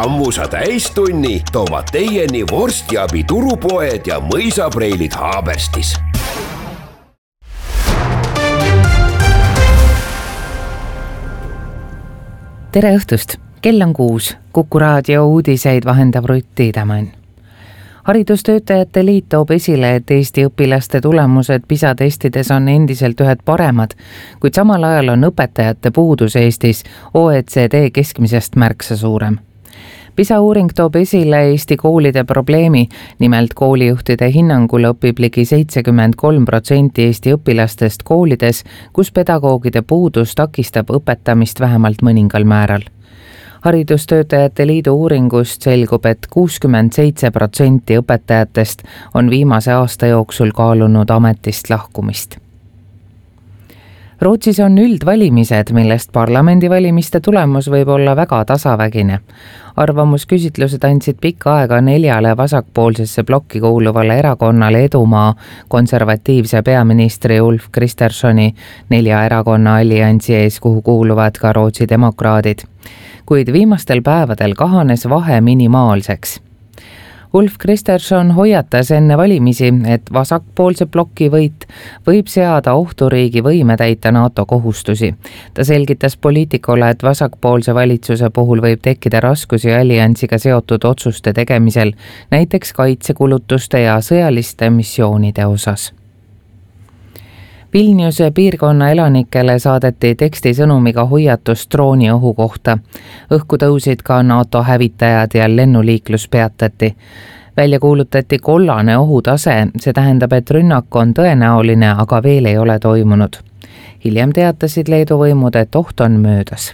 Kammusa täistunni toovad teieni vorstiabi turupoed ja mõisapreilid Haaberstis. Tere õhtust! Kell on 6. Kuku raadio uudiseid vahendab Rutt Tiidemann. Haridustöötajate liit toob esile, et Eesti õpilaste tulemused PISA-testides on endiselt ühed paremad, kuid samal ajal on õpetajate puudus Eestis OECD keskmisest märksa suurem. PISA-uuring toob esile Eesti koolide probleemi, nimelt koolijuhtide hinnangul õpib ligi 73% Eesti õpilastest koolides, kus pedagoogide puudus takistab õpetamist vähemalt mõningal määral. Haridustöötajate liidu uuringust selgub, et 67% õpetajatest on viimase aasta jooksul kaalunud ametist lahkumist. Rootsis on üldvalimised, millest parlamendivalimiste tulemus võib olla väga tasavägine. Arvamusküsitlused andsid pikka aega 4 vasakpoolsesse plokki kuuluvale erakonnale edumaa konservatiivse peaministri Ulf Kristerssoni 4 erakonna alliansi ees, kuhu kuuluvad ka Rootsi demokraadid. Kuid viimastel päevadel kahanes vahe minimaalseks. Ulf Kristersson hoiatas enne valimisi, et vasakpoolse plokki võit võib seada ohtu riigi võime täita NATO kohustusi. Ta selgitas poliitikule, et vasakpoolse valitsuse puhul võib tekkida raskusi alliansiga seotud otsuste tegemisel, näiteks kaitsekulutuste ja sõjaliste missioonide osas. Vilniuse piirkonna elanikele saadeti tekstisõnumiga hoiatus drooniohu kohta. Õhku tõusid ka NATO hävitajad ja lennuliiklus peatati. Välja kuulutati kollane ohutase, see tähendab, et rünnak on tõenäoline, aga veel ei ole toimunud. Hiljem teatasid Leedu võimud, et oht on möödas.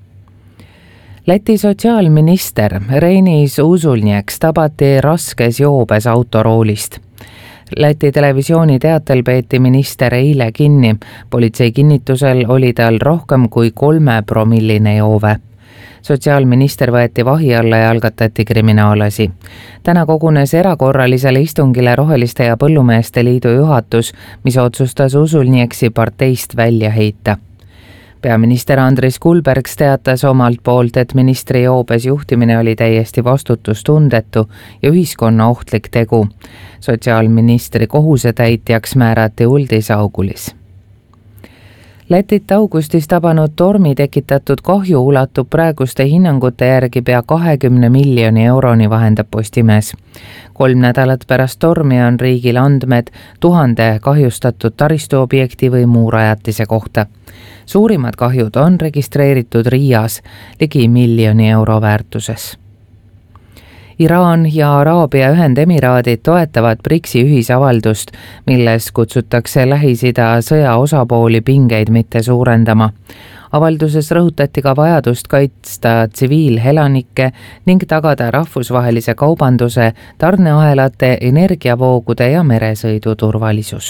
Läti sotsiaalminister Reinis Usulnieks tabati raskes joobes autoroolist. Läti televisiooni teatel peeti minister eile kinni. Politsei kinnitusel oli tal rohkem kui 3-promilline joove. Sotsiaalminister võeti vahi alla ja algatati kriminaalasi. Täna kogunes erakorralisele istungile Roheliste ja Põllumeeste liidu juhatus, mis otsustas Usulnieksi parteist välja heita. Peaminister Andris Kulbergs teatas omalt poolt, et ministri joobes juhtimine oli täiesti vastutustundetu ja ühiskonna ohtlik tegu. Sotsiaalministri kohusetäitjaks määrati Uldis Augulis. Lätit augustis tabanud tormi tekitatud kahju ulatub praeguste hinnangute järgi pea 20 miljoni euroni, vahendab Postimees. 3 nädalat pärast tormi on riigil andmed 1000 kahjustatud taristuobjekti või muu rajatise kohta. Suurimad kahjud on registreeritud Riias ligi 1 miljoni euro väärtuses. Iraan ja Araabia Ühendemiraadid toetavad BRICS-i ühisavaldust, milles kutsutakse Lähis-Ida sõja osapooli pingeid mitte suurendama. Avalduses rõhutati ka vajadust kaitsta tsiviilelanikke ning tagada rahvusvahelise kaubanduse, tarneahelate, energiavoogude ja meresõidu turvalisus.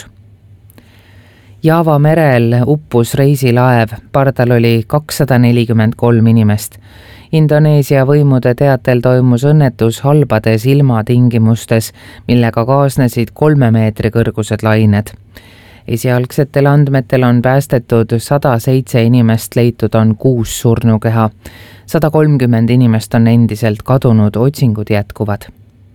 Jaava merel uppus reisilaev, pardal oli 243 inimest. Indoneesia võimude teatel toimus õnnetus halbades ilmatingimustes, millega kaasnesid 3 meetri kõrgused lained. Esialgsetel andmetel on päästetud 107 inimest, leitud on 6 surnukeha. 130 inimest on endiselt kadunud, otsingud jätkuvad.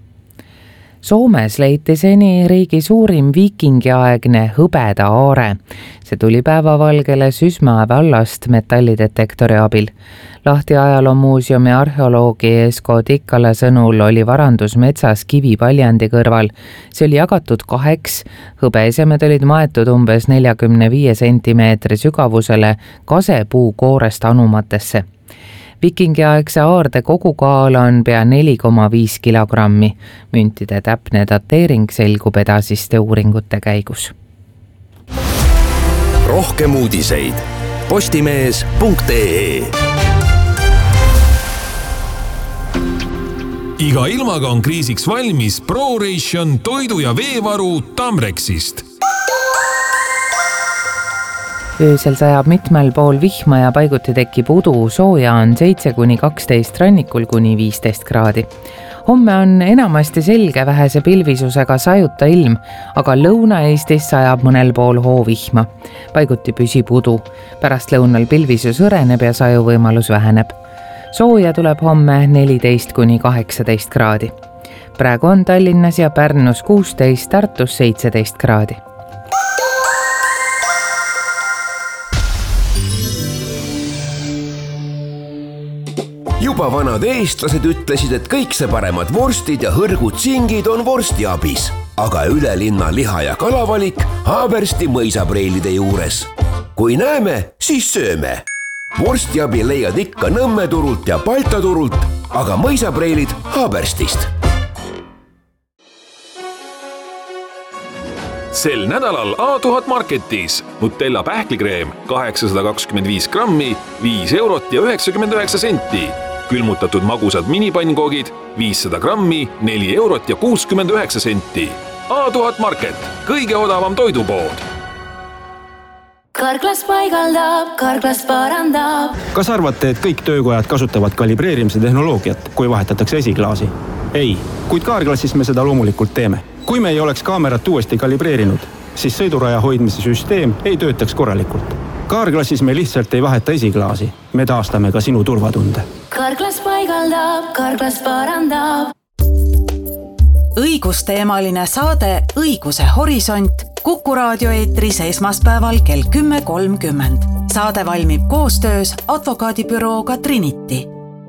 Soomes leiti seni riigi suurim viikingiaegne hõbeda aare. See tuli päevavalgele Sysmäe vallast metallidetektori abil. Lahti ajaloomuuseumi arheoloogi Esko Tikkala sõnul oli varandus metsas kivipaljandi kõrval. See oli jagatud 2, hõbeesemed olid maetud umbes 45 sentimeetri sügavusele kasepuu koorest anumatesse. Vikingiaegse aarde kogukaal on pea 4,5 kilogrammi. Müntide täpne dateering selgub edasiste uuringute käigus. Rohkem uudiseid postimees.ee. Iga ilmaga on kriisiks valmis ProRation toidu- ja veevaru Tamrexist. Öösel sajab mitmel pool vihma ja paiguti tekib udu, sooja on 7-12 rannikul kuni 15 kraadi. Homme on enamasti selge vähese pilvisusega sajuta ilm, aga Lõuna-Eestis sajab mõnel pool hoovihma. Paiguti püsib udu. Pärast lõunal pilvisus õreneb ja sajuvõimalus väheneb. Sooja tuleb homme 14–18 kraadi. Praegu on Tallinnas ja Pärnus 16, Tartus 17 kraadi. Juba vanad eestlased ütlesid, et kõik see paremad vorstid ja hõrgud singid on vorstiabis, aga ülelinna liha- ja kalavalik Haabersti mõisapreilide juures. Kui näeme, siis sööme. Vorstiabi leiad ikka Nõmme turult ja Balta turult, aga mõisapreilid Haaberstist. Sel nädalal A1000 Marketis Nutella pähklikreem 825 grammi, 5 eurot ja 99 senti. Külmutatud magusad minipannkoogid 500 grammi, 4 eurot ja 69 senti. A1000 Market, kõige odavam toidupood. Karklas paigaldab, Karklas parandab. Kas arvate, et kõik töökojad kasutavad kalibreerimise tehnoloogiat, kui vahetatakse esiklaasi? Ei, kuid Karklassis me seda loomulikult teeme. Kui me ei oleks kaamerat uuesti kalibreerinud, siis sõiduraja hoidmise süsteem ei töötaks korralikult. Karklassis me lihtsalt ei vaheta esiklaasi. Me taastame ka sinu turvatunde. Karklas paigaldab, Karklas parandab. Õigusteemaline saade Õiguse horisont Kuku raadio eetris esmaspäeval kell 10.30. Saade valmib koostöös advokaadibürooga Trinity.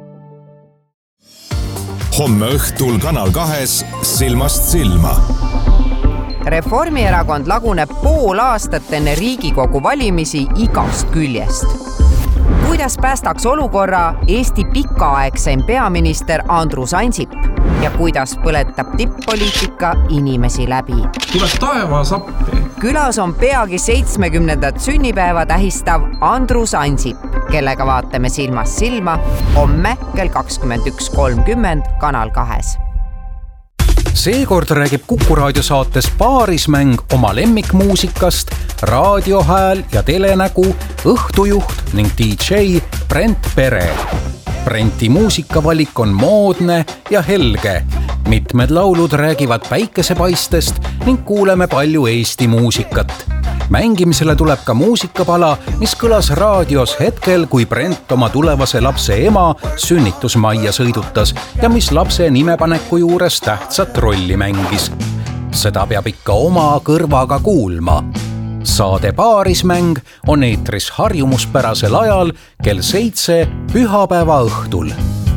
Homme õhtul Kanal 2 Silmast silma. Reformierakond laguneb pool aastat enne Riigikogu valimisi igast küljest. Kuidas päästaks olukorra Eesti pikaaegseim peaminister Andrus Ansip ja kuidas põletab tipp-poliitika inimesi läbi? Tuleb taevas appi. Külas on peagi 70. sünnipäeva tähistav Andrus Ansip, kellega vaatame silmast silma homme kell 21.30 Kanal 2. Seekord räägib Kuku raadio saates Paarismäng oma lemmikmuusikast, raadiohääl ja telenägu, õhtujuht ning DJ Brent Pere. Brenti muusikavalik on moodne ja helge. Mitmed laulud räägivad päikesepaistest ning kuuleme palju Eesti muusikat. Mängimisele tuleb ka muusikapala, mis kõlas raadios hetkel, kui Brent oma tulevase lapse ema sünnitusmajja sõidutas ja mis lapse nimepaneku juures tähtsat rolli mängis. Seda peab ikka oma kõrvaga kuulma. Saade Paarismäng on eetris harjumuspärasel ajal kell 7 pühapäeva õhtul.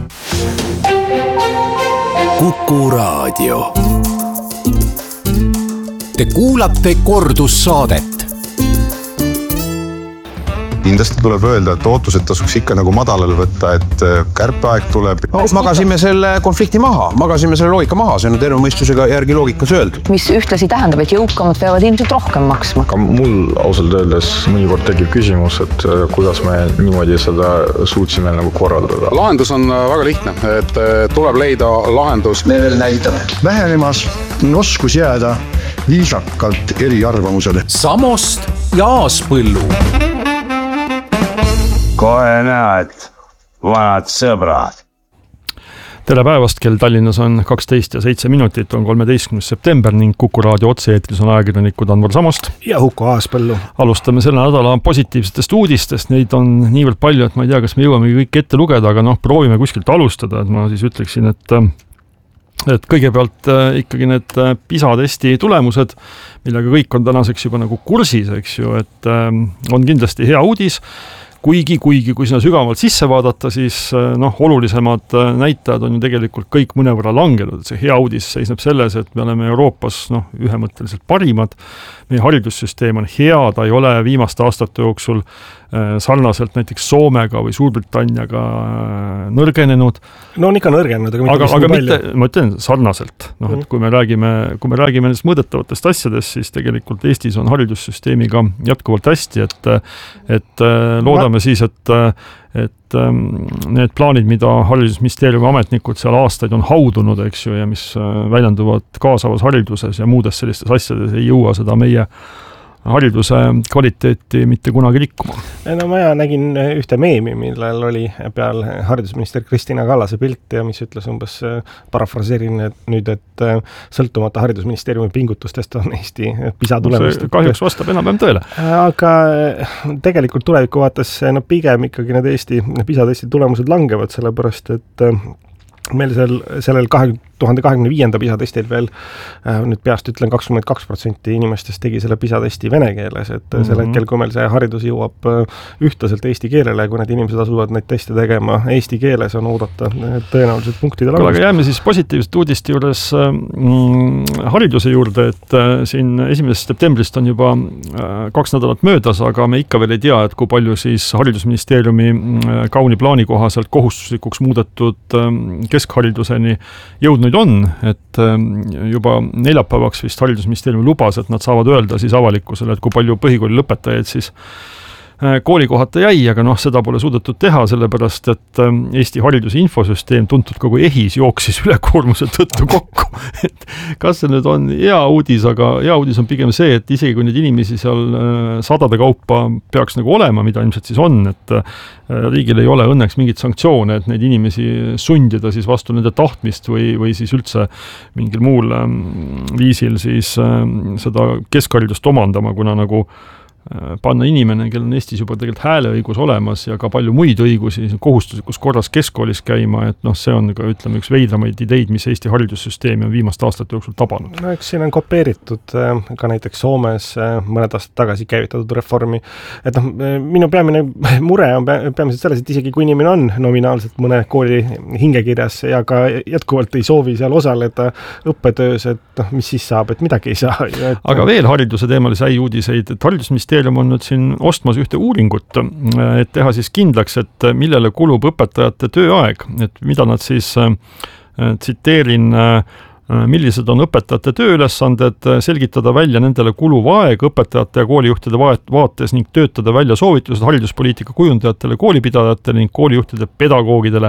Kuku raadio. Te kuulate kordussaadet. Kindlasti tuleb öelda, et ootused tasuks ikka nagu madalal võtta, et kärpeaeg tuleb. Magasime selle konflikti maha, magasime selle loogika maha, see on terve mõistusega järgi loogikas öeldud. Mis ühtlasi tähendab, et jõukamad peavad ilmselt rohkem maksma. Ka mul ausalt öeldes mõnikord tekib küsimus, et kuidas me niimoodi seda suutsime nagu korraldada. Lahendus on väga lihtne, et tuleb leida lahendus. Level näitab vähenemas oskus jääda viisakalt eri arvamusele. Samost ja Aaspõllu. Kohe näed, vanad sõbrad. Tere päevast, kell Tallinnas on 12 ja 7 minutit, on 13. september ning Kuku raadio otse-eetris on ajakirjanikud Anvar Samost ja Huko Aaspõllu. Alustame selle nädala positiivsetest uudistest, neid on niivõrd palju, et ma ei tea, kas me jõuame kõik ette lugeda, aga proovime kuskilt alustada, et ma siis ütleksin, et kõigepealt ikkagi need PISA-testi tulemused, millega kõik on tänaseks juba nagu kursis, eks ju, et on kindlasti hea uudis. Kuigi kui sinna sügavalt sisse vaadata, siis olulisemad näitajad on ju tegelikult kõik mõnevõrra langenud. See hea uudis seisneb selles, et me oleme Euroopas ühemõtteliselt parimad. Meie haridussüsteem on hea, ta ei ole viimaste aastate jooksul sarnaselt näiteks Soomega või Suurbritanniaga nõrgenenud. No on ikka nõrgenenud, aga mitte, ma ütlen sarnaselt. Et kui me räägime nendest mõõdetavatest asjadest, siis tegelikult Eestis on haridussüsteemiga jätkuvalt hästi, et loodame siis, et need plaanid, mida haridusministeeriumi ametnikud seal aastaid on haudunud, eks ju, ja mis väljenduvad kaasavas hariduses ja muudes sellistes asjades, ei jõua seda meie hariduse kvaliteeti mitte kunagi rikkuma. No ma nägin ühte meemi, millel oli peal haridusminister Kristina Kallase pilt ja mis ütles umbes parafraseerin nüüd, et sõltumata haridusministeeriumi pingutustest on Eesti PISA tulemust. Kahjuks vastab enam-vähem tõele. Aga tegelikult tuleviku vaates pigem ikkagi need Eesti PISA testi tulemused langevad, sellepärast et meil sellel 2025. PISA testil veel, nüüd peast ütlen 22% inimestest tegi selle PISA testi vene keeles, et sel hetkel, kui meil see haridus jõuab ühtlaselt eesti keelele, kui need inimesed asuvad neid teste tegema eesti keeles, on oodata tõenäoliselt punktide langust. Aga jääme siis positiivsete uudiste juures hariduse juurde, et siin 1. septembrist on juba 2 nädalat möödas, aga me ikka veel ei tea, et kui palju siis haridusministeeriumi kauni plaani kohaselt kohustuslikuks muudetud keskhariduseni jõudnud on, et juba neljapäevaks vist haridusministeeriumi lubas, et nad saavad öelda siis avalikkusele, et kui palju põhikooli lõpetajaid siis koolikohata jäi, aga seda pole suudetud teha, sellepärast, et Eesti hariduse infosüsteem, tuntud kogu EHIS, jooksis ülekoormuse tõttu kokku. Et kas see nüüd on hea uudis, aga hea uudis on pigem see, et isegi kui neid inimesi seal sadade kaupa peaks nagu olema, mida ilmselt siis on, et riigil ei ole õnneks mingit sanktsioone, et neid inimesi sundida siis vastu nende tahtmist või siis üldse mingil muul viisil siis seda keskharidust omandama, kuna nagu panna inimene, kellel on Eestis juba tegelikult hääleõigus olemas ja ka palju muid õigusi kohustuslikus korras keskkoolis käima, et see on ka, ütleme, üks veidramaid ideid, mis Eesti haridussüsteemi on viimaste aastate jooksul tabanud. No eks siin on kopeeritud ka näiteks Soomes mõned aastad tagasi käivitatud reformi, et minu peamine mure on peamiselt selles, et isegi kui inimene on nominaalselt mõne kooli hingekirjas ja ka jätkuvalt ei soovi seal osaleda õppetöös, et mis siis saab, et midagi ei saa. Aga veel hariduse teemalisi uudised, et haridusministeerium on nüüd siin ostmas ühte uuringut, et teha siis kindlaks, et millele kulub õpetajate tööaeg, et mida nad siis, tsiteerin, millised on õpetajate tööülesanded, selgitada välja nendele kuluv aeg õpetajate ja koolijuhtide vaates ning töötada välja soovitused hariduspoliitika kujundajatele, koolipidajatele ning koolijuhtide pedagoogidele.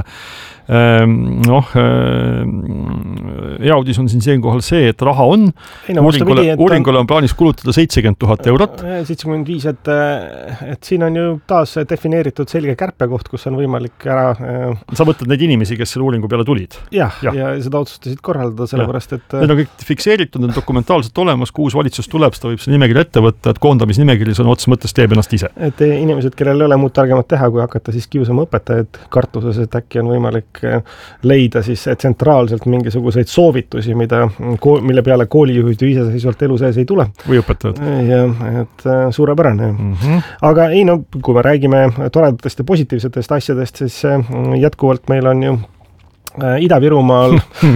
Hea uudis on siin siinkohal see, et raha on. Uuringule on plaanis kulutada 70 000 eurot. 75, et siin on ju taas defineeritud selge kärpekoht, kus on võimalik ära... Sa mõtled neid inimesi, kes selle uuringu peale tulid? Ja seda otsustasid korraldada, sellepärast, et... Need on kõik fikseeritud, need dokumentaalselt olemas, kui uus valitsus tuleb, seda võib see nimekiri ette võtta, et koondamisnimekiri sõna otsa mõttes teeb ennast ise. Et inimesed, kellel ei ole muud targemat teha, kui hakata siis kiusama õpetajad kartuses, et äkki on võimalik leida siis tsentraalselt mingisuguseid soovitusi, mille peale koolijuhid ju iseseisvalt elu sees ei tule. Või õpetajad. Ja, et suurepärane. Aga kui me räägime toredatest ja positiivsetest asjadest, siis jätkuvalt meil on ju Ida-Virumaal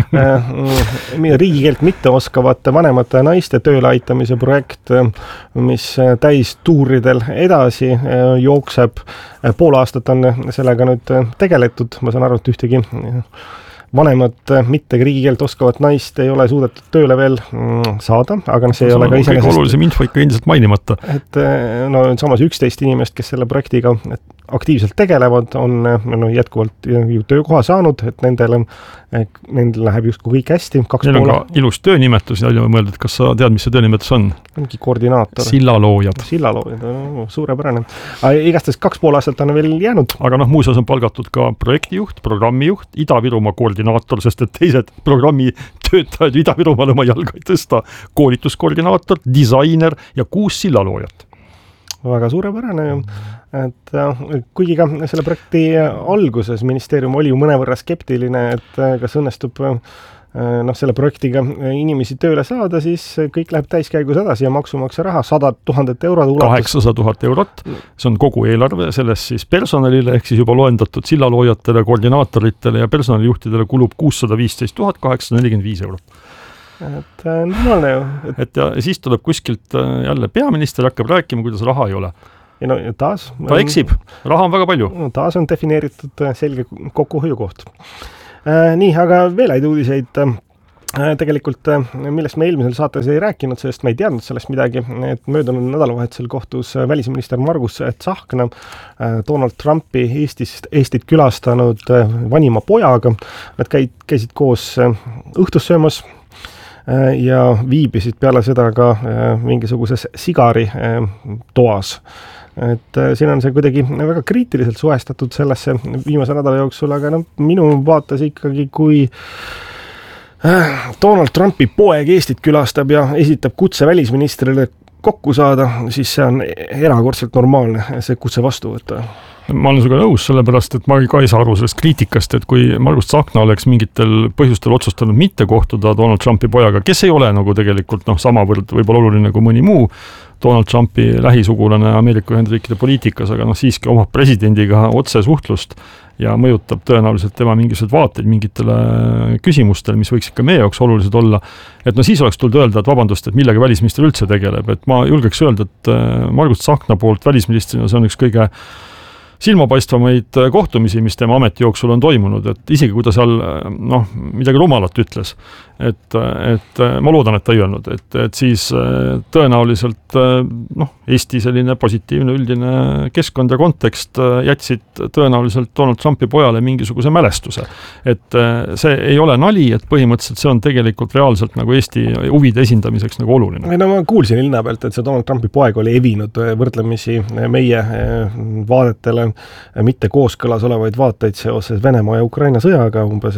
riigikeelt mitte oskavate vanemate naiste tööle aitamise projekt, mis täistuuridel edasi jookseb. Pool aastat on sellega nüüd tegeletud, ma saan aru, et ühtegi vanemat mitte riigikeelt oskavat naist ei ole suudetud tööle veel saada, aga see ei ole ka iseenesest... Kõige olulisem info ikka endiselt mainimata. Et samas 11 inimest, kes selle projektiga aktiivselt tegelevad, on jätkuvalt ju töökoha saanud, et nendel läheb justkui kõik hästi. Neil on ka ilus töönimetus ja mõelda, et kas sa tead, mis see töönimetus on? Mingi koordinaator. Sillaloojad, suurepärane. Igastahes 2,5 aastat on veel jäänud. Aga muuseas on palgatud ka projektijuht, programmijuht, Ida-Virumaa koordinaator, sest et teised programmi töötajad Ida-Virumaal oma jalga ei tõsta, koolituskoordinaator, disainer ja 6 sillaloojat. Väga suurepärane ju. Et kuigi ka selle projekti alguses ministeerium oli ju mõnevõrra skeptiline, et kas õnnestub selle projektiga inimesi tööle saada, siis kõik läheb täiskäigus edasi ja maksumaksja raha 100 000 eurot ulatus. 800 000 eurot, see on kogu eelarve, sellest siis personalile ehk siis juba loendatud sillaloojatele, koordinaatoritele ja personalijuhtidele kulub 615 845 eurot. Et normaalne ju. Et ja siis tuleb kuskilt jälle peaminister hakkab rääkima, kuidas raha ei ole. Ja taas... Ta eksib, raha on väga palju. Taas on defineeritud selge kokkuhoiukoht. Nii, aga veel häid uudiseid. Tegelikult, millest me eelmisel saates ei rääkinud, sest me ei teadnud sellest midagi, et möödunud nädalavahetusel kohtus välisminister Margus Tsahkna Donald Trumpi Eestit külastanud vanima pojaga. Nad käisid koos õhtussöömas ja viibisid peale seda ka mingisuguses sigari toas. Et siin on see kuidagi väga kriitiliselt suhestatud sellesse viimase nädala jooksul, aga minu vaates ikkagi, kui Donald Trumpi poeg Eestit külastab ja esitab kutse välisministrile kokku saada, siis see on erakordselt normaalne see kutse vastu võtta. Ma olen suga nõus, sellepärast, et ma ka ei saa aru sellest kriitikast, et kui Margus Tsahkna oleks mingitel põhjustel otsustanud mitte kohtuda Donald Trumpi pojaga, kes ei ole nagu tegelikult samavõrd võib-olla oluline kui mõni muu Donald Trumpi lähisugulane Ameerika Ühendriikide poliitikas, aga siiski omab presidendiga otse suhtlust ja mõjutab tõenäoliselt tema mingisugused vaateid mingitele küsimustele, mis võiks ikka meie jaoks olulised olla. Et siis oleks tulnud öelda, et vabandust, et millega välisminister üldse tegeleb. Et ma julgeks öelda, et Margus Tsahkna poolt välisministrina see on üks kõige silmapaistvamaid kohtumisi, mis tema ameti jooksul on toimunud, et isegi kui ta seal midagi rumalat ütles, et ma loodan, et ta ei öelnud, et siis tõenäoliselt Eesti selline positiivne üldine keskkond ja kontekst jätsid tõenäoliselt Donald Trumpi pojale mingisuguse mälestuse. Et see ei ole nali, et põhimõtteliselt see on tegelikult reaalselt nagu Eesti huvide esindamiseks nagu oluline. Ma kuulsin linna pealt, et see Donald Trumpi poeg oli evinud võrdlemisi meie vaadetele mitte kooskõlas olevaid vaateid seoses Venemaa ja Ukraina sõjaga umbes,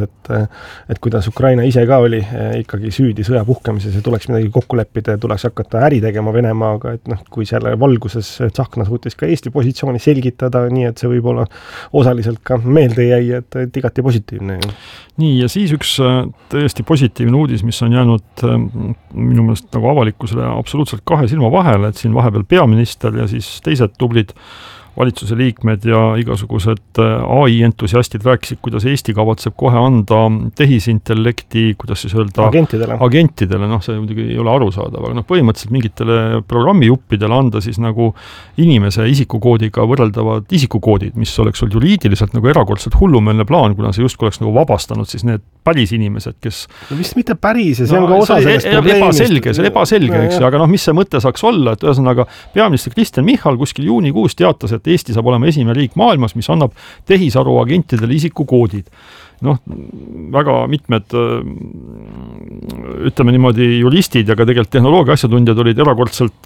et kuidas Ukraina ise ka oli ikkagi süüdi sõja puhkemises ja tuleks midagi kokku leppida ja tuleks hakata äri tegema Venemaaga, et kui selle valguses Tsahkna suutis ka Eesti positsiooni selgitada, nii et see võib-olla osaliselt ka meelde jäi, et igati positiivne. Nii, ja siis üks tõesti positiivne uudis, mis on jäänud minu meelest nagu avalikkusele absoluutselt kahe silma vahele, et siin vahepeal peaminister ja siis teised tublid valitsuse liikmed ja igasugused AI-entusiastid rääkisid, kuidas Eesti kavatseb kohe anda tehisintellekti, kuidas siis öelda agentidele, see muidugi ei ole arusaadav, aga põhimõtteliselt mingitele programmijuppidele anda siis nagu inimese isikukoodiga võrreldavad isikukoodid, mis oleks olnud juriidiliselt nagu erakordselt hullumeelne plaan, kuna see just oleks nagu vabastanud siis need päris inimesed, kes vist mitte päris, see on ka osa sellest probleemist. See ebaselge, eks, aga mis see mõte saaks olla, et ühesõnaga peaminister Kristen Michal kuskil juunikuus teatas, et Eesti saab olema esimene riik maailmas, mis annab tehisaru agentidele isikukoodid. Väga mitmed ütleme niimoodi juristid ja ka tegelikult tehnoloogia asjatundjad olid erakordselt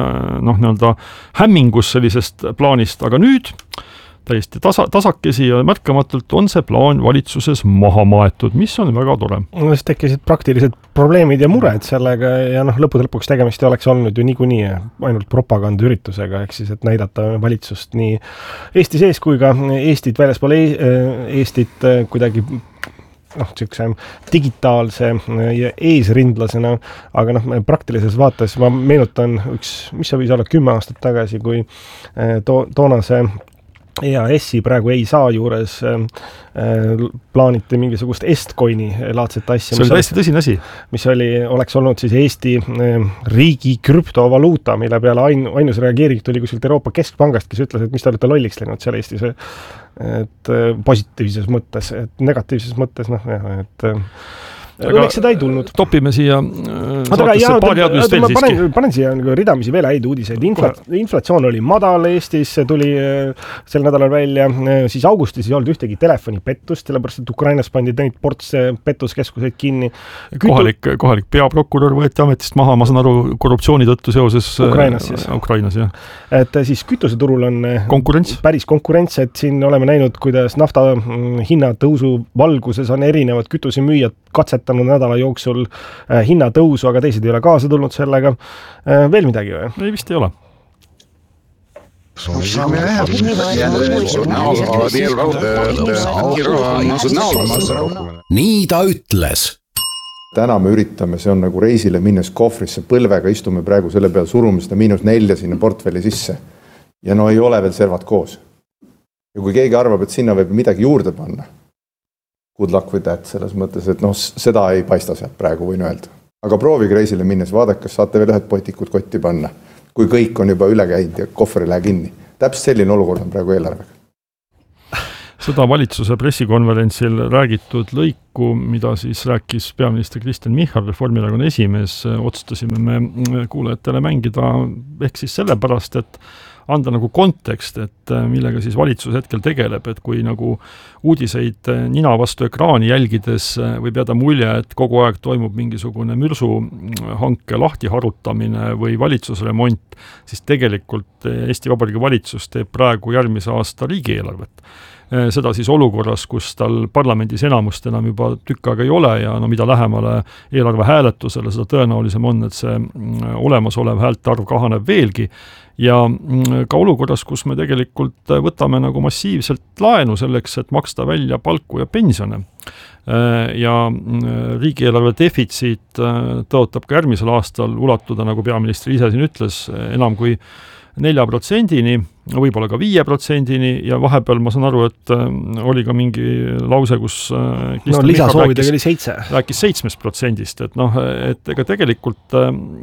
hämmingus sellisest plaanist, aga nüüd täiesti tasakesi ja märkamatult on see plaan valitsuses maha maetud, mis on väga tore. Siis tekkisid praktilised probleemid ja mured sellega ja lõppude lõpuks tegemist oleks olnud ju niikuinii ainult propagandaüritusega, ehk siis, et näidata valitsust nii Eesti sees kui ka Eestit väljaspool Eestit kuidagi niisuguse digitaalse ja eesrindlasena, aga praktilises vaates ma meenutan mis see võis olla 10 aastat tagasi, kui toonase EAS-i praegu ei saa juures plaaniti mingisugust Estcoini laadset asja. See oli täiesti tõsine asi. Mis oleks olnud siis Eesti riigi krüptovaluuta, mille peale ainus reageering tuli kuskilt Euroopa Keskpangast, kes ütles, et mis te olete lolliks läinud seal Eestis. Et positiivses mõttes, et negatiivses mõttes, õnneks seda ei tulnud. Topime siia saatesse paari head uudist veel siiski. Panen siia ridamisi veel häid uudiseid. Inflatsioon oli madal Eestis, tuli sel nädalal välja, siis augustis ei olnud ühtegi telefonipettust, sellepärast, et Ukrainas pandi neid ports pettuskeskuseid kinni. Kohalik peaprokurör võeti ametist maha, ma saan aru, korruptsiooni tõttu seoses Ukrainas, jah. Et siis kütuseturul on päris konkurents, et siin oleme näinud, kuidas nafta hinnatõusu valguses on erinevad kütusemüüjad katsetanud nädala jooksul hinnatõusu, aga teised ei ole kaasa tulnud sellega. Veel midagi või? Ei, vist ei ole. Nii ta ütles. Täna me üritame, see on nagu reisile minnes kohvrisse, põlvega istume praegu selle peal, surume seda -4 sinna portfelli sisse. Ja ei ole veel servad koos. Ja kui keegi arvab, et sinna võib midagi juurde panna, good luck with that, selles mõttes, et seda ei paista sealt praegu, võin öelda. Aga proovige reisile minnes, vaadake, kas saate veel ühed potikud kotti panna, kui kõik on juba üle käinud ja kohver ei lähe kinni. Täpselt selline olukord on praegu eelarvega. Seda valitsuse pressikonverentsil räägitud lõiku, mida siis rääkis peaminister Kristen Michal, Reformierakonna esimees, otsustasime me kuulajatele mängida ehk siis sellepärast, et anda nagu kontekst, et millega siis valitsus hetkel tegeleb, et kui nagu uudiseid nina vastu ekraani jälgides võib jääda mulje, et kogu aeg toimub mingisugune mürsuhanke lahtiharutamine või valitsusremont, siis tegelikult Eesti Vabariigi valitsus teeb praegu järgmise aasta riigieelarvet. Seda siis olukorras, kus tal parlamendis enamust enam juba tükk aega ei ole ja no mida lähemale eelarve hääletusele, seda tõenäolisem on, et see olemasolev häälte arv kahaneb veelgi. Ja ka olukorras, kus me tegelikult võtame nagu massiivselt laenu selleks, et maksta välja palku ja pensione. Ja riigieelarve defitsiit tõotab ka järgmisel aastal ulatuda, nagu peaminister ise siin ütles, enam kui 4%-ni, võib-olla ka 5%-ni ja vahepeal ma saan aru, et oli ka mingi lause, kus lisasoovidega oli 7. Rääkis 7%-st, et et ega tegelikult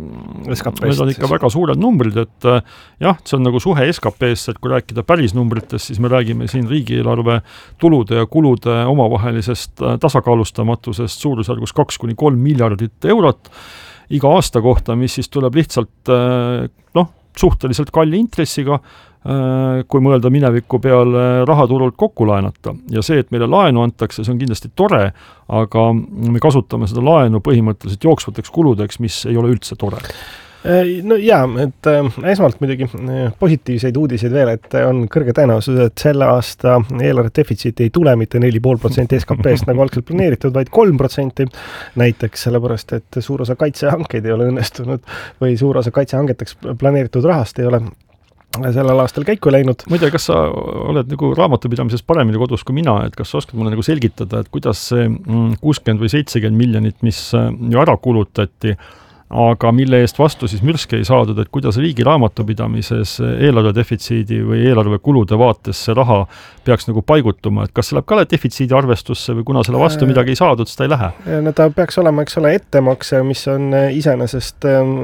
need on ikka väga suured numbrid, et jah, see on nagu suhe SKP-st, et kui rääkida päris numbritest, siis me räägime siin riigieelarve tulude ja kulude omavahelisest tasakaalustamatusest suurusjärgus 2–3 miljardit eurot iga aasta kohta, mis siis tuleb lihtsalt suhteliselt kalli intressiga, kui mõelda mineviku peale rahaturult kokku laenata. Ja see, et meile laenu antakse, see on kindlasti tore, aga me kasutame seda laenu põhimõtteliselt jooksvateks kuludeks, mis ei ole üldse tore. No jaa, et esmalt muidugi positiivseid uudiseid veel, et on kõrge tõenäosus, et selle aasta eelarve defitsiit ei tule mitte 4,5% SKP-st nagu algselt planeeritud, vaid 3% näiteks, sellepärast, et suur osa kaitsehankeid ei ole õnnestunud või suur osa kaitsehangeteks planeeritud rahast ei ole sellel aastal käiku läinud. Muide, kas sa oled nagu raamatupidamises paremini kodus kui mina, et kas sa oskad mulle nagu selgitada, et kuidas see 60 või 70 miljonit, mis ju ära kulutati, aga mille eest vastu siis mürske ei saadud, et kuidas riigi raamatupidamises eelarve defitsiidi või eelarve kulude vaates see raha peaks nagu paigutuma, et kas see läheb ka defitsiidi arvestusse või kuna selle vastu midagi ei saadud, seda ei lähe? No ta peaks olema, eks ole, ettemakse, mis on iseenesest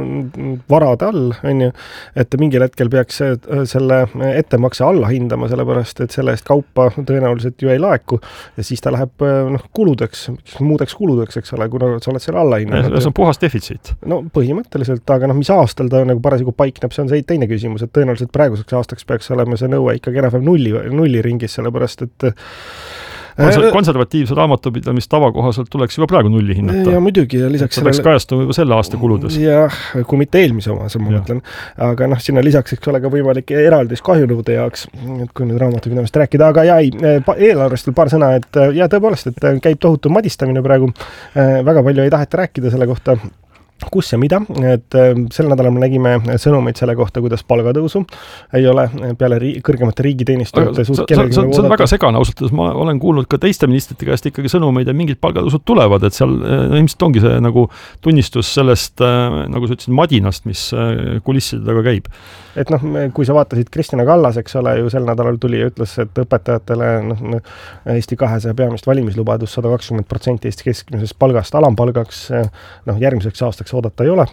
varade all, on ju, et mingil hetkel peaks selle ettemakse alla hindama, sellepärast, et selle eest kaupa tõenäoliselt ju ei laeku ja siis ta läheb kuludeks, muudeks kuludeks, eks ole, kuna sa oled selle alla hinnanud. See on puhas defitsiit. No põhimõtteliselt, aga mis aastal ta nagu parasjagu paikneb, see on see teine küsimus, et tõenäoliselt praeguseks aastaks peaks olema see nõue ikkagi enam nulli ringis, sellepärast, et konservatiivse raamatupidamist tavakohaselt tuleks juba praegu nulli hinnata. Ja muidugi, ja lisaks peaks kajastuma juba selle aasta kuludes. Jah, kui mitte eelmise oma, ma mõtlen. Aga sinna lisaks eks ole ka võimalik eraldis kahjunõude jaoks, et kui nüüd raamatupidamist rääkida, aga eelarvest veel paar sõna, et ja tõepoolest, et käib tohutu madistamine praegu, väga palju ei taheta rääkida selle kohta, kus ja mida, et sel nädalal me nägime sõnumeid selle kohta, kuidas palgatõusu ei ole peale kõrgemate riigiteenistujate see on väga segane ausalt, ma olen kuulnud ka teiste ministrite käest ikkagi sõnumeid ja mingid palgatõusud tulevad, et seal ilmselt ongi see nagu tunnistus sellest, nagu sa ütlesid, madinast, mis kulisside taga käib. Et kui sa vaatasid Kristina Kallas, eks ole, ju sel nädalal tuli ja ütles, et õpetajatele Eesti 200 peamist valimislubadus 120% Eesti keskmisest palgast alampalgaks järgmiseks aastaks oodata ei ole.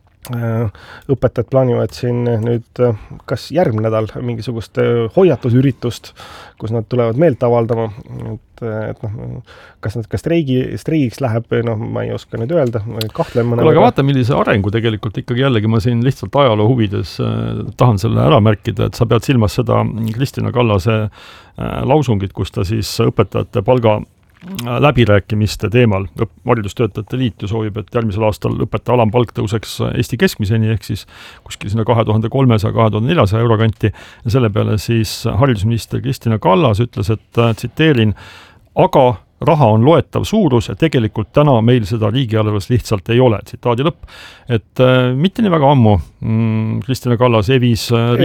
Õpetajad plaanivad siin nüüd kas järgmine nädal mingisugust hoiatusüritust, kus nad tulevad meelt avaldama, et kas nad streigiks läheb, ma ei oska nüüd öelda, kahtlema. Aga vaata, millise arengu tegelikult ikkagi jällegi ma siin lihtsalt ajaloo huvides tahan selle ära märkida, et sa pead silmas seda Kristina Kallase lausungit, kus ta siis õpetajate palga läbirääkimiste teemal. Haridustöötajate liit ju soovib, et järgmisel aastal õpetaja alampalk tõuseks Eesti keskmiseni, ehk siis kuskil sinna 2300–2400 euro kanti ja selle peale siis haridusminister Kristina Kallas ütles, et tsiteerin, aga raha on loetav suurus ja tegelikult täna meil seda riigieelarves lihtsalt ei ole, tsitaadi lõpp. Et mitte nii väga ammu Kristina Kallas evis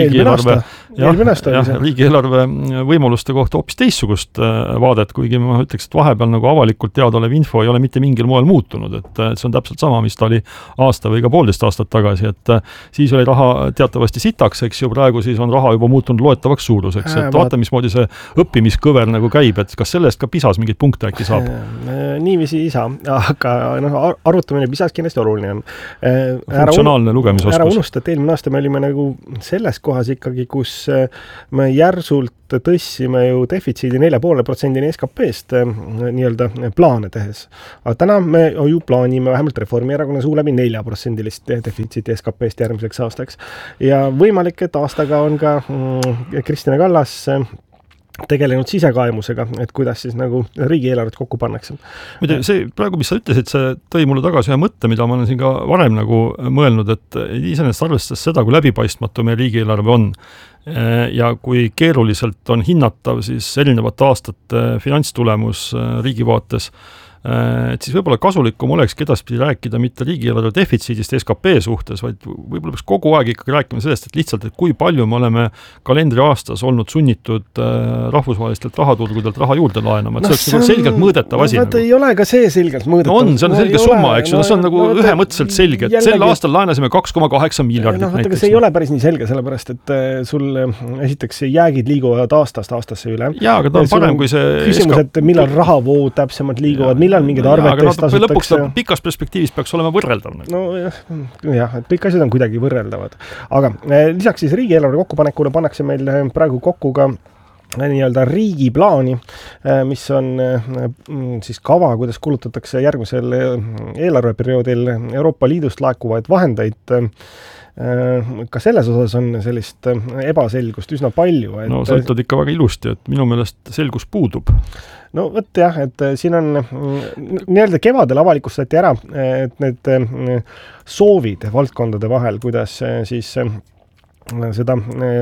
riigieelarve võimaluste kohta hoopis teissugust vaadet, kuigi ma ütleks, et vahepeal nagu avalikult teadaolev info ei ole mitte mingil moel muutunud, et see on täpselt sama, mis ta oli aasta või ka 1,5 aastat tagasi, et siis oli raha teatavasti sitaks, eks ju, praegu siis on raha juba muutunud loetavaks suuruseks, et vaata, mismoodi see õppimiskõver nagu käib, et kas sellest ka pisas mingid punkte äkki saab? Niiviisi ei saa, aga arvutamine pisas kindlasti oluline on. Funktsionaalne lugemisoskus. Ära unusta, et eelmine aasta me olime nagu selles kohas ikkagi, kus me järsult tõssime ju defitsiidi 4,5% SKP-st nii-öelda plaane tehes. Aga täna me ju plaanime vähemalt Reformierakonna suu läbi 4% defitsiiti SKP-st järgmiseks aastaks. Ja võimalik, et aastaga on ka Kristina Kallas tegelenud sisekaemusega, et kuidas siis nagu riigieelarvet kokku pannakse. See praegu, mis sa ütlesid, see tõi mulle tagasi ühe mõtte, mida ma olen siin ka varem nagu mõelnud, et iseenesest arvestades seda, kui läbipaistmatu meie riigieelarve on ja kui keeruliselt on hinnatav siis erinevate aastate finantstulemus riigi vaates, et siis võib-olla kasulikum oleks edaspidi rääkida mitte riigieelarve defitsiidist SKP suhtes, vaid võib-olla peaks kogu aeg ikkagi rääkima sellest, et lihtsalt, et kui palju me oleme kalendriaastas olnud sunnitud rahvusvahelistelt rahaturgudelt raha juurde laenama, et see oleks selgelt mõõdetav asi. Ei ole ka see selgelt mõõdetav. See on selge summa, eks ju, see on nagu ühemõtteliselt selge, et sel aastal laenasime 2,8 miljardit näiteks. See ei ole päris nii selge, sellepärast, et sul esiteks jäägid liiguvad aastast aastasse üle. Jaa, aga ta on parem kui see küsimus, et millal rahavood täpsemalt liiguvad, millal mingid arvetest tasutakse. Lõpuks pikas perspektiivis peaks olema võrreldav. Jah, et kõik asjad on kuidagi võrreldavad. Aga lisaks siis riigieelarve kokkupanekule pannakse meil praegu kokku ka nii-öelda riigiplaani, mis on siis kava, kuidas kulutatakse järgmisel eelarveperioodil Euroopa Liidust laekuvaid vahendeid. Ka selles osas on sellist ebaselgust üsna palju. Sa ütled ikka väga ilusti, et minu meelest selgus puudub. No võt jah, et siin on nii-öelda kevadel avalikustati ära, et need soovid valdkondade vahel, kuidas siis seda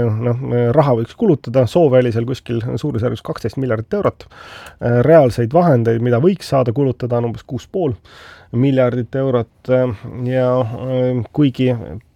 raha võiks kulutada, soove oli seal kuskil suurusjärgus 12 miljardit eurot. Reaalseid vahendeid, mida võiks saada kulutada, on umbes 6,5 miljardit eurot ja kuigi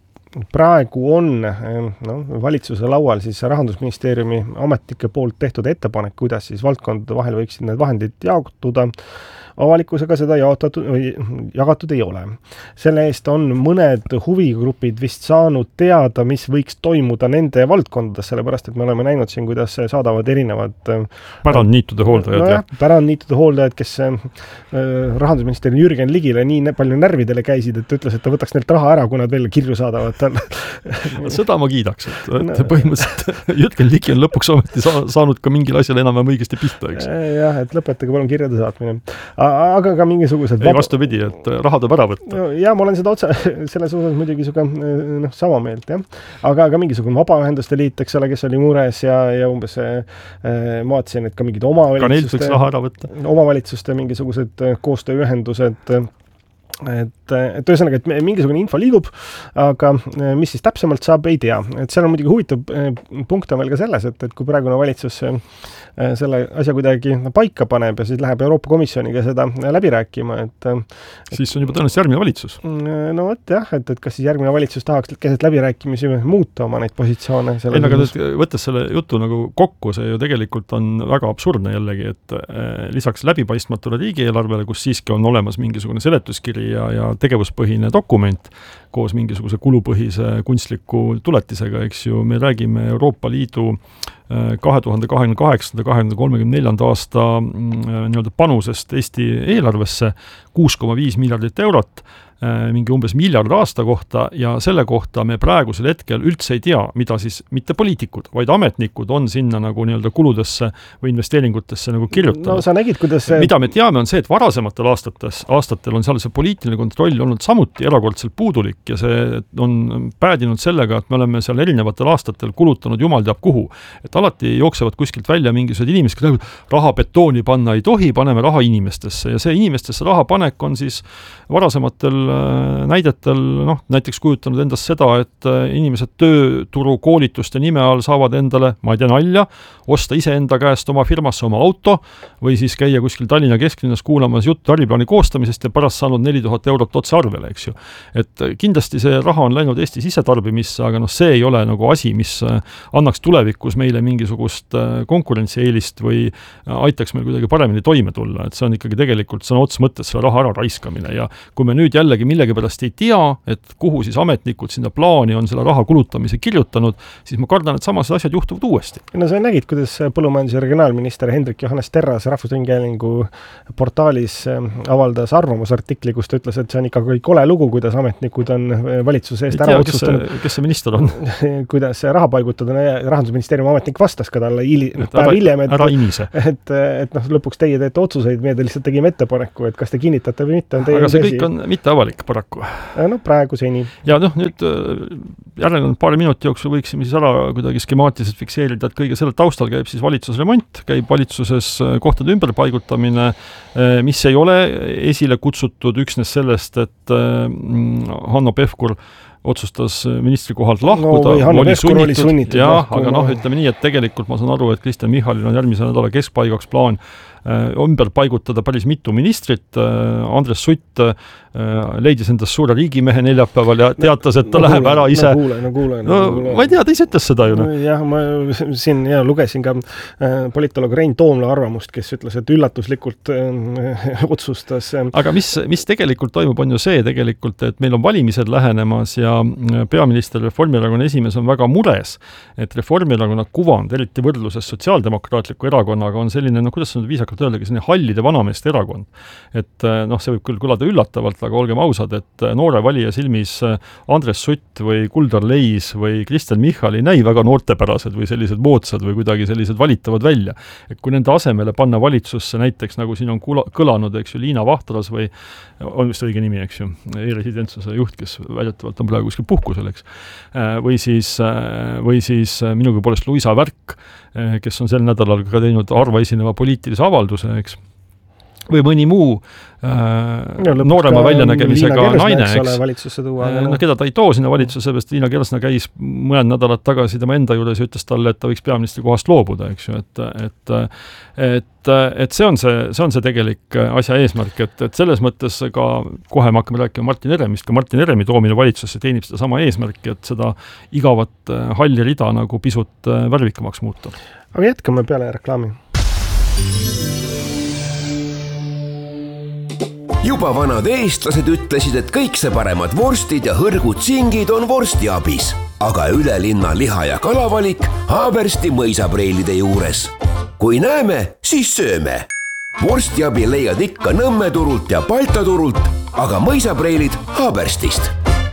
praegu on valitsuse laual siis Rahandusministeeriumi ametnike poolt tehtud ettepanek, kuidas siis valdkondade vahel võiksid need vahendid jaotuda, avalikkusega seda jagatud ei ole. Selle eest on mõned huvigrupid vist saanud teada, mis võiks toimuda nende valdkondades, sellepärast, et me oleme näinud siin, kuidas saadavad erinevad pärandniitude hooldajad. Pärandniitude hooldajad, kes rahandusminister Jürgen Ligile nii palju närvidele käisid, et ütles, et ta võtaks neilt raha ära, kui nad veel kirju saadavad. Seda ma kiidaks, et põhimõtteliselt Jürgen Ligi on lõpuks ometi saanud ka mingil asjal enam õigesti pihta, eks? Jah, et lõpetage palun kirjade saatmine. Aga ka mingisugused... Ei vastupidi, et raha tuleb ära võtta. Ja ma olen seda otse selles osas muidugi sama meelt, jah. Aga ka mingisugune vabaühenduste liit, eks ole, kes oli mures ja umbes ma vaatasin, et ka mingid omavalitsuste mingisugused koostööühendused, et ühesõnaga, et mingisugune info liigub, aga mis siis täpsemalt saab, ei tea. Et seal on muidugi huvitav punkt on veel ka selles, et kui praegune valitsus selle asja kuidagi paika paneb ja siis läheb Euroopa Komisjoniga seda läbi rääkima, et siis on juba tõenäoliselt järgmine valitsus. No võt jah, et kas siis järgmine valitsus tahaks keset läbirääkimisi muuta oma neid positsioone. Aga võttes selle jutu nagu kokku, see ju tegelikult on väga absurdne jällegi, et lisaks läbipaistmatule riigieelarvele, kus siiski on olemas mingisugune seletuskiri ja tegevuspõhine dokument koos mingisuguse kulupõhise kunstliku tuletisega, eks ju, me räägime Euroopa Liidu 2028-2034 aasta nii-öelda panusest Eesti eelarvesse 6,5 miljardit eurot, mingi umbes miljard aasta kohta ja selle kohta me praegusel hetkel üldse ei tea, mida siis mitte poliitikud, vaid ametnikud on sinna nagu nii-öelda kuludesse või investeeringutesse nagu kirjutanud. No sa nägid, kuidas mida me teame on see, et varasematel aastatel on seal see poliitiline kontroll olnud samuti erakordselt puudulik ja see on päädinud sellega, et me oleme seal erinevatel aastatel kulutanud jumal teab kuhu. Et alati jooksevad kuskilt välja mingisugused inimesed, kes raha betooni panna ei tohi, paneme raha inimestesse ja see inimestesse raha panek on siis varasematel näidetel, näiteks kujutanud endast seda, et inimesed tööturu koolituste nime all saavad endale, ma ei tea, nalja, osta ise enda käest oma firmasse oma auto või siis käia kuskil Tallinna kesklinnas kuulamas juttu äriplaani koostamisest ja pärast saanud 4000 eurot otse arvele, eks ju. Et kindlasti see raha on läinud Eesti sisetarbimisse, aga see ei ole nagu asi, mis annaks tulevikus meile mingisugust konkurentsieelist või aitaks meil kuidagi paremini toime tulla, et see on ikkagi tegelikult sõna otsa mõttes selle raha ära raiskamine ja kui me nüüd jällegi millegipärast ei tea, et kuhu siis ametnikud sinna plaani on selle raha kulutamise kirjutanud, siis ma kardan, et samased asjad juhtuvad uuesti. No sa nägid, kuidas põllumajandus- ja regionaalminister Hendrik Johannes Terras Rahvusringhäälingu portaalis avaldas arvamusartikli, kus ta ütles, et see on ikka kole lugu, kuidas ametnikud on valitsuse eest ära otsustanud. Kes see minister on? Kuidas raha paigutada, Rahandusministeeriumi ametnik vastas ka talle päev hiljem, et lõpuks teie teete otsuseid, meie lihtsalt tegime ettepaneku, et kas te kinnitate või mitte. Aga see kõik on mitte avalik paraku. No praegu seni. Ja nüüd järelenud paari minuti jooksul võiksime siis ära kuidagi skemaatiliselt fikseerida, et kõige selle taustal käib siis valitsusremont, käib valitsuses kohtade ümberpaigutamine, mis ei ole esile kutsutud üksnes sellest, et Hanno Pevkur otsustas ministri kohalt lahkuda, oli sunnitud aga ütleme nii, et tegelikult ma saan aru, et Kristen Michalil on järgmise nädala keskpaigaks plaan ümber paigutada päris mitu ministrit. Andres Sutt leidis endast suure riigimehe neljapäeval ja teatas, et ta läheb ära ise. Ma ei tea, ta ise ütles seda ju. Jah, ma siin lugesin ka politoloog Rein Toomla arvamust, kes ütles, et üllatuslikult otsustas. Aga mis tegelikult toimub, on ju see tegelikult, et meil on valimised lähenemas ja peaminister Reformierakonna esimees on väga mures, et Reformierakonna kuvand, eriti võrdluses sotsiaaldemokraatliku erakonnaga on selline, kuidas on viisakalt öeldagi, selline hallide vanameeste erakond. Et see võib küll kõlada üllatavalt, aga olgem ausad, et noore valija silmis Andres Sutt või Kuldar Leis või Kristen Michal ei näi väga noortepärased või sellised moodsad või kuidagi sellised valitavad välja. Et kui nende asemele panna valitsusse näiteks, nagu siin on kõlanud, eks ju, Liina Vahtras või on vist õige nimi, eks ju, e-residentsuse juht, kes väidetavalt on praegu kuskil puhkusel, eks. Või siis minugi poolest Luisa Värk, kes on sel nädalal ka teinud harva esineva poliitilise avalduse, eks. Või mõni muu noorema väljanägemisega naine, eks. Keda ta ei too sinna valitsusse, sest Liina Kersna käis mõned nädalad tagasi tema enda juures ja ütles talle, et ta võiks peaministri kohast loobuda, eks ju, et see on see tegelik asja eesmärk, et selles mõttes ka kohe me hakkame rääkima Martin Heremist, ka Martin Heremi toomine valitsusse teenib seda sama eesmärki, et seda igavat halli rida nagu pisut värvikamaks muuta. Aga jätkame peale reklaami. Juba vanad eestlased ütlesid, et kõik see paremad vorstid ja hõrgud singid on vorstiabis. Aga Ülelinna liha- ja kalavalik Haabersti mõisapreilide juures. Kui näeme, siis sööme. Vorstiabi leiad ikka Nõmme turult ja Balta turult, aga mõisapreilid Haaberstist.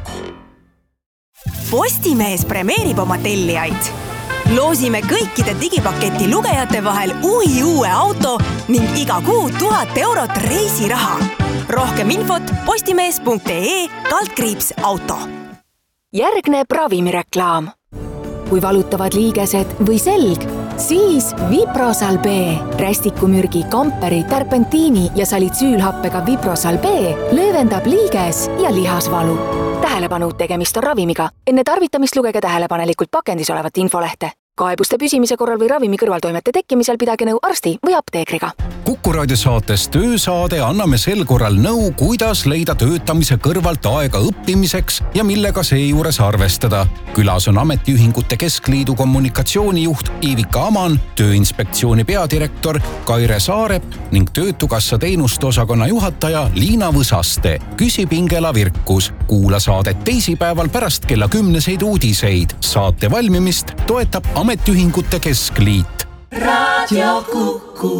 Postimees premeerib oma tellijaid. Loosime kõikide digipaketi lugejate vahel uue auto ning iga kuu 1000 eurot reisiraha. Rohkem infot postimees.ee/auto. Järgneb ravimireklaam. Kui valutavad liigesed või selg, siis Viprosal B. Rästikumürgi, kamperi, terpentiini ja salitsüülhappega Viprosal B löövendab liiges ja lihasvalu. Tähelepanu, tegemist on ravimiga. Enne tarvitamist lugege tähelepanelikult pakendis olevat infolehte. Kaebuste püsimise korral või ravimi kõrvaltoimete tekkimisel pidage nõu arsti või apteekriga. Kuku raadio saates Töösaade anname sel korral nõu, kuidas leida töötamise kõrvalt aega õppimiseks ja millega seejuures arvestada. Külas on Ametiühingute Keskliidu kommunikatsioonijuht Iivika Aman, Tööinspektsiooni peadirektor Kaire Saarep ning Töötukassa teenuste osakonna juhataja Liina Võsaste. Küsib Ingela Virkus. Kuula saadet teisipäeval pärast kella 10 uudiseid. Saate valmimist toetab Ametiühingute Keskliit. Raadio Kuku.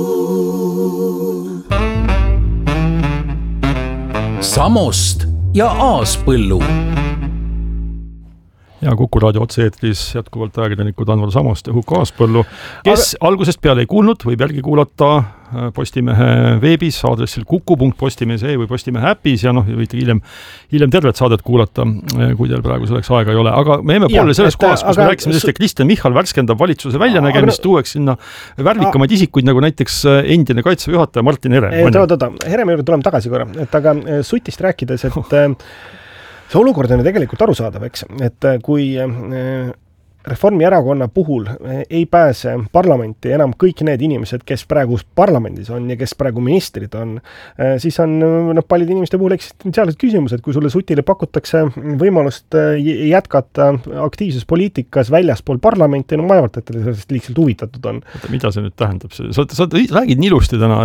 Samost ja Aaspõllu. Ja Kuku raadio otse-eetris jätkuvalt ajakirjanikud Anvar Samost ja Huko Aaspõllu, kes algusest peale ei kuulnud, võib järgi kuulata Postimehe veebis aadressil kuku.postimees.ee või Postimehe äpis ja võite hiljem tervet saadet kuulata, kui teil praegu selleks aega ei ole. Aga me jääme poole selles kohas, kus me rääkisime sellest, et Kristen Michal värskendab valitsuse väljanägemist, tuueks sinna värvikamaid isikuid, nagu näiteks endine kaitseväe juhataja Martin Herem. Heremi juurde tuleme tagasi korra, aga Sutist rääkides, et see olukord on ju tegelikult arusaadav, eks, et kui Reformierakonna puhul ei pääse parlamenti enam kõik need inimesed, kes praegu parlamendis on ja kes praegu ministrid on, siis on paljud inimeste puhul eksistentsiaalsed küsimused, kui sulle sutile pakutakse võimalust jätkata aktiivses poliitikas väljaspool parlamenti, no vaevalt, et sellest liigselt huvitatud on. Mida see nüüd tähendab? Sa räägid nii ilusti täna,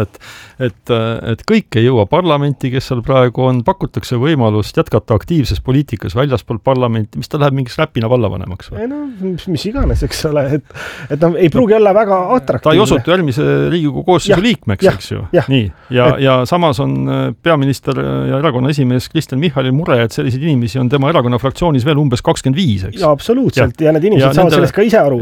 et kõik ei jõua parlamenti, kes seal praegu on, pakutakse võimalust jätkata aktiivses poliitikas väljaspool parlamenti, mis ta läheb mingis räpina vallavanemaks või? No, mis iganes, eks ole, et ei pruugi olla väga atraktiivne. Ta ei osutu järgmise Riigikogu koosseisu liikmeks, eks ju. Nii. Ja samas on peaminister ja erakonna esimees Kristen Michalil mure, et selliseid inimesi on tema erakonna fraktsioonis veel umbes 25, eks? Ja absoluutselt, ja need inimesed saavad sellest ka ise aru.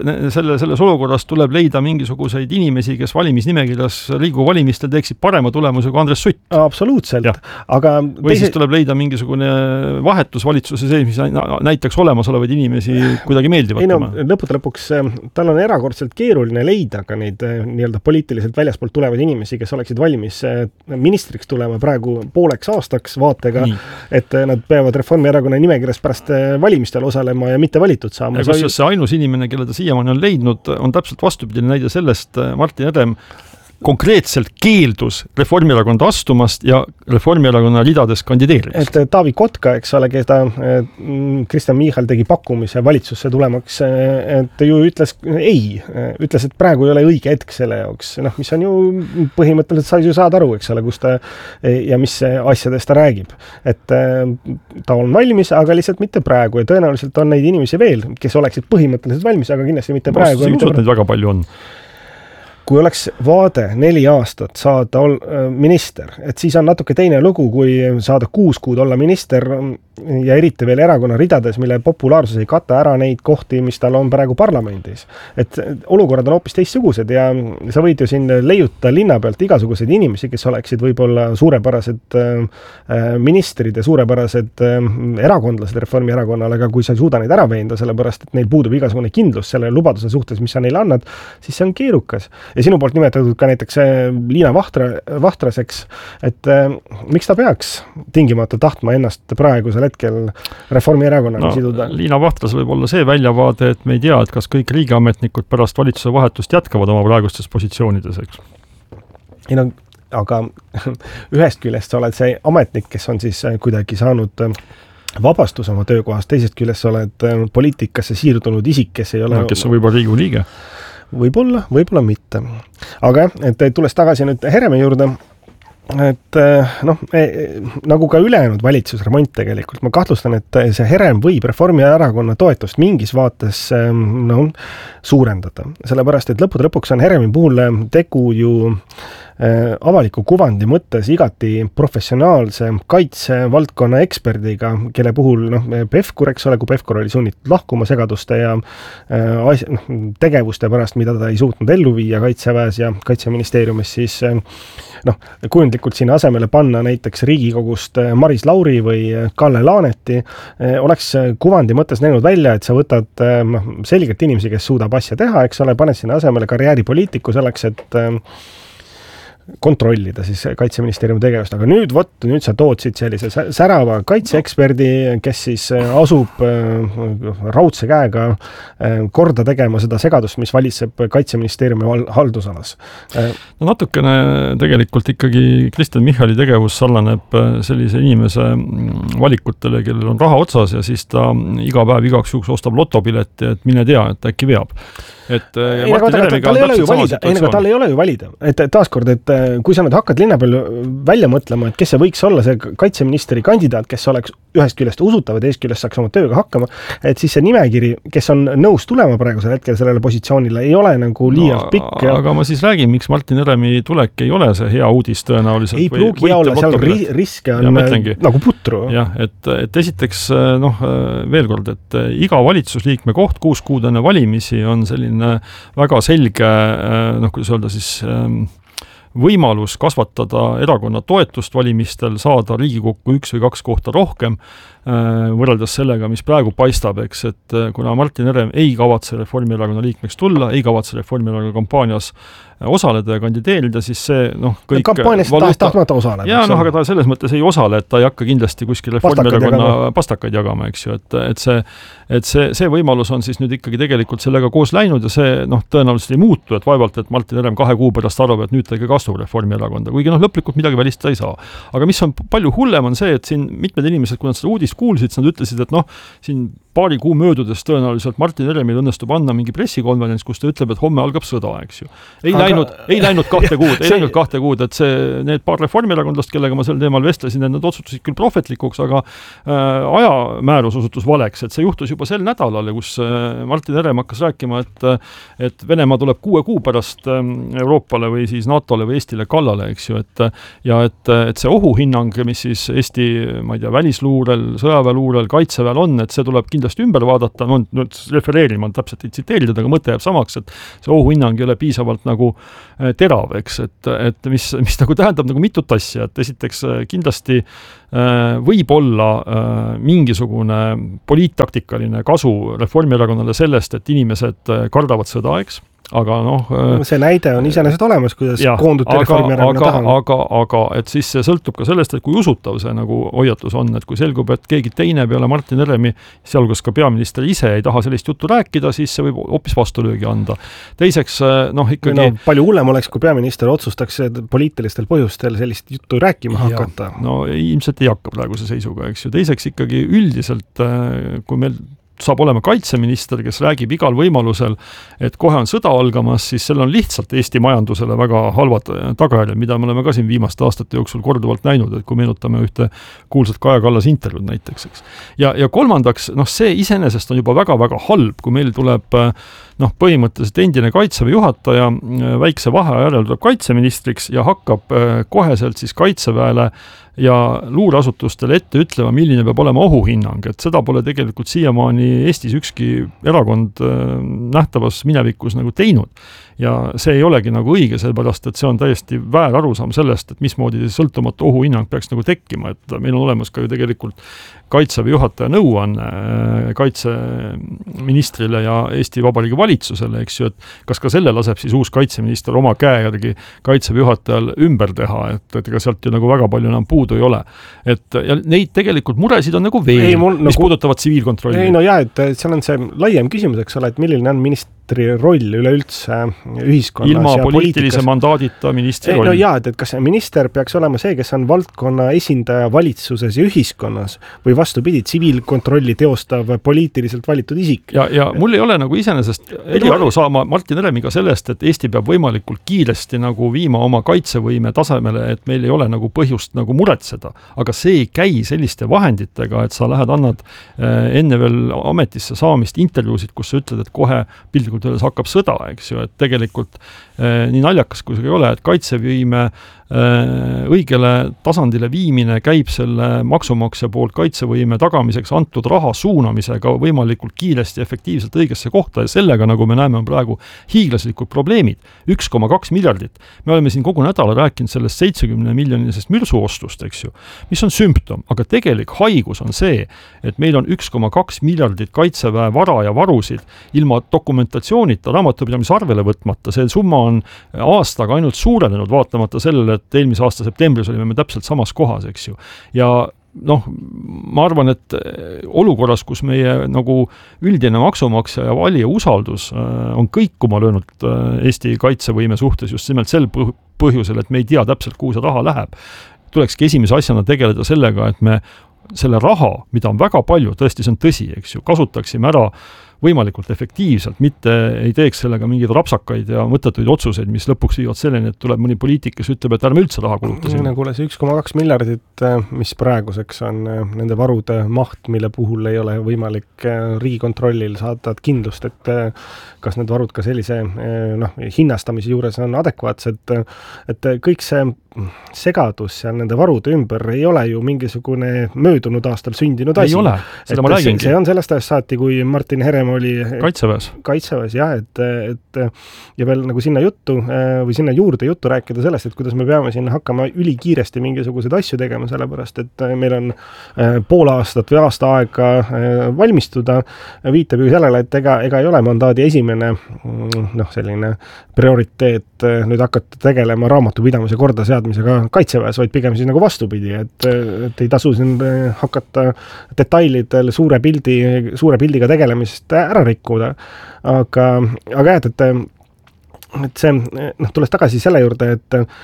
Selles olukorras tuleb leida mingisuguseid inimesi, kes valimisnimekirjas Riigikogu valimistel teeksid parema tulemuse kui Andres Sutt. Absoluutselt. Aga või siis tuleb leida mingisugune vahetusvalitsuse sees, mis näiteks olemasolevaid inimesi kuidagi meeldivad. Lõppude lõpuks tal on erakordselt keeruline leida ka neid nii-öelda poliitiliselt väljaspoolt tulevaid inimesi, kes oleksid valmis ministriks tulema praegu pooleks aastaks vaatega, et nad peavad Reformierakonna nimekirjas pärast valimistel osalema ja mitte valitud saama. Ja kus see ainus inimene, kelle ta siiamaani on leidnud, on täpselt vastupidine näide sellest, Martin Herem konkreetselt keeldus Reformierakonda astumast ja Reformierakonna ridades kandideerimist. Et Taavi Kotka, eks ole, keda Kristen Michal tegi pakkumise valitsusse tulemaks, et ju ütles ei, ütles, et praegu ei ole õige hetk selle jaoks, mis on ju põhimõtteliselt sa ju saad aru, eks ole, kus ta ja mis asjadest ta räägib. Et ta on valmis, aga lihtsalt mitte praegu ja tõenäoliselt on neid inimesi veel, kes oleksid põhimõtteliselt valmis, aga kindlasti mitte praegu. Ma neid väga palju on. Kui oleks vaade 4 aastat saada minister, et siis on natuke teine lugu, kui saada 6 kuud olla minister ja eriti veel erakonna ridades, mille populaarsus ei kata ära neid kohti, mis tal on praegu parlamendis. Et olukorrad on hoopis teistsugused ja sa võid ju siin leiuta linna pealt igasuguseid inimesi, kes oleksid võib-olla suurepärased ministrid ja suurepärased erakondlased Reformierakonnale, aga kui sa ei suuda neid ära veenda, sellepärast, et neil puudub igasugune kindlus selle lubaduse suhtes, mis sa neile annad, siis see on keerukas. Ja sinu poolt nimetatud ka näiteks Liina Vahtraseks, et miks ta peaks tingimata tahtma ennast praegusel hetkel Reformierakonnaga siduda? Liina Vahtras võib olla see väljavaade, et me ei tea, et kas kõik riigiametnikud pärast valitsuse vahetust jätkavad oma praegustes positsioonides, eks? Aga ühest küljest sa oled see ametnik, kes on siis kuidagi saanud vabastus oma töökohast, teisest küljest sa oled poliitikasse siirdunud isik, kes ei ole... kes on võib-olla Riigikogu liige. Võib-olla mitte. Aga et tulles tagasi nüüd Heremi juurde, et nagu ka ülejäänud valitsusremont tegelikult, ma kahtlustan, et see Herem võib Reformierakonna toetust mingis vaates suurendada. Sellepärast, et lõpuks on Heremi puhul tegu ju avaliku kuvandi mõttes igati professionaalse kaitsevaldkonna eksperdiga, kelle puhul Pevkur, eks ole, kui Pevkur oli sunnitud lahkuma segaduste ja tegevuste pärast, mida ta ei suutnud ellu viia Kaitseväes ja Kaitseministeeriumis, siis kujundlikult sinna asemele panna näiteks Riigikogust Maris Lauri või Kalle Laaneti, oleks kuvandi mõttes näinud välja, et sa võtad selgelt inimesi, kes suudab asja teha, eks ole, paned sinna asemele karjääripoliitiku selleks, et kontrollida siis Kaitseministeeriumi tegevust, aga nüüd sa tood siit sellise särava kaitseeksperdi, kes siis asub raudse käega korda tegema seda segadust, mis valitseb Kaitseministeeriumi haldusalas. Natukene tegelikult ikkagi Kristen Michali tegevus sarnaneb sellise inimese valikutele, kellel on raha otsas ja siis ta iga päev igaks juhuks ostab lotopileti, et mine tea, et äkki veab. Tal ei ole ju valida, et taaskord, et kui sa nüüd hakkad linna peal välja mõtlema, et kes see võiks olla see kaitseministri kandidaat, kes oleks ühest küljest usutav ja teist küljest saaks oma tööga hakkama, et siis see nimekiri, kes on nõus tulema praegusel hetkel sellele positsioonile, ei ole nagu liialt pikk. Aga ma siis räägin, miks Martin Heremi tulek ei ole see hea uudis tõenäoliselt. Ei pruugi olla, seal riske on nagu putru. Jah, et esiteks veel kord, et iga valitsusliikme koht 6 kuud enne valimisi on selline väga selge, kuidas öelda siis, võimalus kasvatada erakonna toetust valimistel, saada Riigikokku 1 või 2 kohta rohkem, võrreldes sellega, mis praegu paistab, eks, et kuna Martin Herem ei kavatse Reformierakonna liikmeks tulla, ei kavatse Reformierakonna kampaanias osaleda ja kandideerida, siis see kõik kampaanias tahtmata osaleda. Ja aga ta selles mõttes ei osale, et ta ei hakka kindlasti kuskil Reformierakonna pastakaid jagama, eks ju, et see võimalus on siis nüüd ikkagi tegelikult sellega koos läinud ja see tõenäoliselt ei muutu, et vaevalt, et Martin Herem 2 kuu pärast arvab, et nüüd ta ikka astub Reformierakonda, kuigi lõplikult midagi välistada ei saa. Aga mis on palju hullem on see, et siin mitmed inimesed, kui nad seda uudist kuulsid, nad ütlesid, et siin paari kuu möödudes tõenäoliselt Martin Heremil õnnestub anda mingi pressikonverents, kus ta ütleb, et homme algab sõda, eks ju. Ei läinud 2 kuud, et need paar reformierakondlast, kellega ma sel teemal vestlesin, et nad otsustasid küll prohvetlikuks, aga ajamäärus osutus valeks, et see juhtus juba sel nädalal, kus Martin Herem hakkas rääkima, et Venemaa tuleb 6 kuu pärast Euroopale või siis NATOle või Eestile kallale, eks ju, et see ohuhinnang, mis siis Eesti, ma ei tea, välisluurel, sõjaväeluurel, kaitseväel on, et see tuleb kindlasti ümber vaadata, nüüd refereerima täpselt ei tsiteerida, aga mõte jääb samaks, et see ohuhinnang ei ole piisavalt nagu terav, eks, et mis nagu tähendab nagu mitut asja, et esiteks kindlasti võib olla mingisugune poliittaktikaline kasu Reformierakonnale sellest, et inimesed kardavad sõda, eks, aga see näide on iseenesest olemas, kuidas koonduti Reformierakonna taha. Aga et siis see sõltub ka sellest, et kui usutav see nagu hoiatus on, et kui selgub, et keegi teine peale Martin Heremi, sealhulgas ka peaminister ise ei taha sellist juttu rääkida, siis see võib hoopis vastulöögi anda. Teiseks, ikkagi... palju hullem oleks, kui peaminister otsustaks poliitilistel põhjustel sellist juttu rääkima hakata. Ilmselt ei hakka praeguse seisuga, eks ju. Teiseks ikkagi üldiselt, kui meil saab olema kaitseminister, kes räägib igal võimalusel, et kohe on sõda algamas, siis seal on lihtsalt Eesti majandusele väga halvad tagajärjed, mida me oleme ka siin viimaste aastate jooksul korduvalt näinud, et kui meenutame ühte kuulsat Kaja Kallas intervjuud näiteks, eks. Ja kolmandaks, see iseenesest on juba väga-väga halb, kui meil tuleb põhimõtteliselt endine kaitseväe juhataja väikse vaheaja järel tuleb kaitseministriks ja hakkab koheselt siis kaitseväele ja luureasutustele ette ütlema, milline peab olema ohuhinnang, et seda pole tegelikult siiamaani Eestis ükski erakond nähtavas minevikus nagu teinud. Ja see ei olegi nagu õige, sellepärast, et see on täiesti väär arusaam sellest, et mismoodi sõltumatu ohuhinnang peaks nagu tekkima, et meil on olemas ka ju tegelikult kaitseväe juhataja nõuanne kaitseministrile ja Eesti Vabariigi valitsusele, eks ju, et kas ka selle laseb siis uus kaitseminister oma käe järgi kaitseväe juhatajal ümber teha, et ega sealt ju nagu väga palju enam puudu ei ole. Ja neid tegelikult muresid on nagu veel, mis puudutavad tsiviilkontrolli. Et seal on see laiem küsimus, eks ole, et milline on ministri roll üleüldse ühiskonnas ilma ja poliitilise mandaadita ministri roll. Et kas minister peaks olema see, kes on valdkonna esindaja valitsuses ja ühiskonnas või vastupidi, tsiviilkontrolli teostav poliitiliselt valitud isik. Ja mul ei ole nagu iseenesest aru saama Martin Heremiga sellest, et Eesti peab võimalikult kiiresti nagu viima oma kaitsevõime tasemele, et meil ei ole nagu põhjust nagu muretseda. Aga see ei käi selliste vahenditega, et sa lähed annad enne veel ametisse saamist intervjuusid, kus sa ütled, et kohe pildikult öeldes hakkab sõda, eks ju, et tegelikult nii naljakas, kui see ei ole, et kaitsevõime õigele tasandile viimine käib selle maksumaksja poolt kaitsevõime tagamiseks antud raha suunamisega võimalikult kiiresti efektiivselt õigesse kohta ja sellega, nagu me näeme, on praegu hiiglaslikud probleemid. 1,2 miljardit. Me oleme siin kogu nädala rääkinud sellest 70 miljonisest mürsuostust, eks ju, mis on sümptom, aga tegelik haigus on see, et meil on 1,2 miljardit kaitseväe vara ja varusid ilma dokumentatsioonita, raamatupidamise arvele võtmata. See summa on aastaga ainult suurenenud, vaatamata sellele, et eelmise aasta septembris olime me täpselt samas kohas, eks ju. Ja ma arvan, et olukorras, kus meie nagu üldine maksumaksja ja valija usaldus on kõikuma löönud Eesti kaitsevõime suhtes just nimelt sel põhjusel, et me ei tea täpselt, kuhu see raha läheb, tulekski esimese asjana tegeleda sellega, et me selle raha, mida on väga palju, tõesti see on tõsi, eks ju, kasutaksime ära võimalikult efektiivselt, mitte ei teeks sellega mingeid rapsakaid ja mõttetuid otsuseid, mis lõpuks viivad selleni, et tuleb mõni poliitik, kes ütleb, et ärme üldse raha kulutasime. Kuule, see 1,2 miljardit, mis praeguseks on nende varude maht, mille puhul ei ole võimalik Riigikontrollil saada kindlust, et kas need varud ka sellise hinnastamise juures on adekvaatsed, et kõik see segadus seal nende varude ümber ei ole ju mingisugune möödunud aastal sündinud asi. Ei ole, seda ma räägingi. See on sellest ajast saati, kui Martin Herem oli Kaitseväes, jah, et ja veel nagu sinna juttu või sinna juurde juttu rääkida sellest, et kuidas me peame siin hakkama ülikiiresti mingisuguseid asju tegema, sellepärast, et meil on pool aastat või aasta aega valmistuda, viitab ju sellele, et ega ei ole mandaadi esimene selline prioriteet nüüd hakata tegelema raamatupidamise kordaseadmisega Kaitseväes, vaid pigem siis nagu vastupidi, et ei tasu siin hakata detailidel suure pildiga tegelemist ära rikkuda. Aga jah, et see, tulles tagasi selle juurde,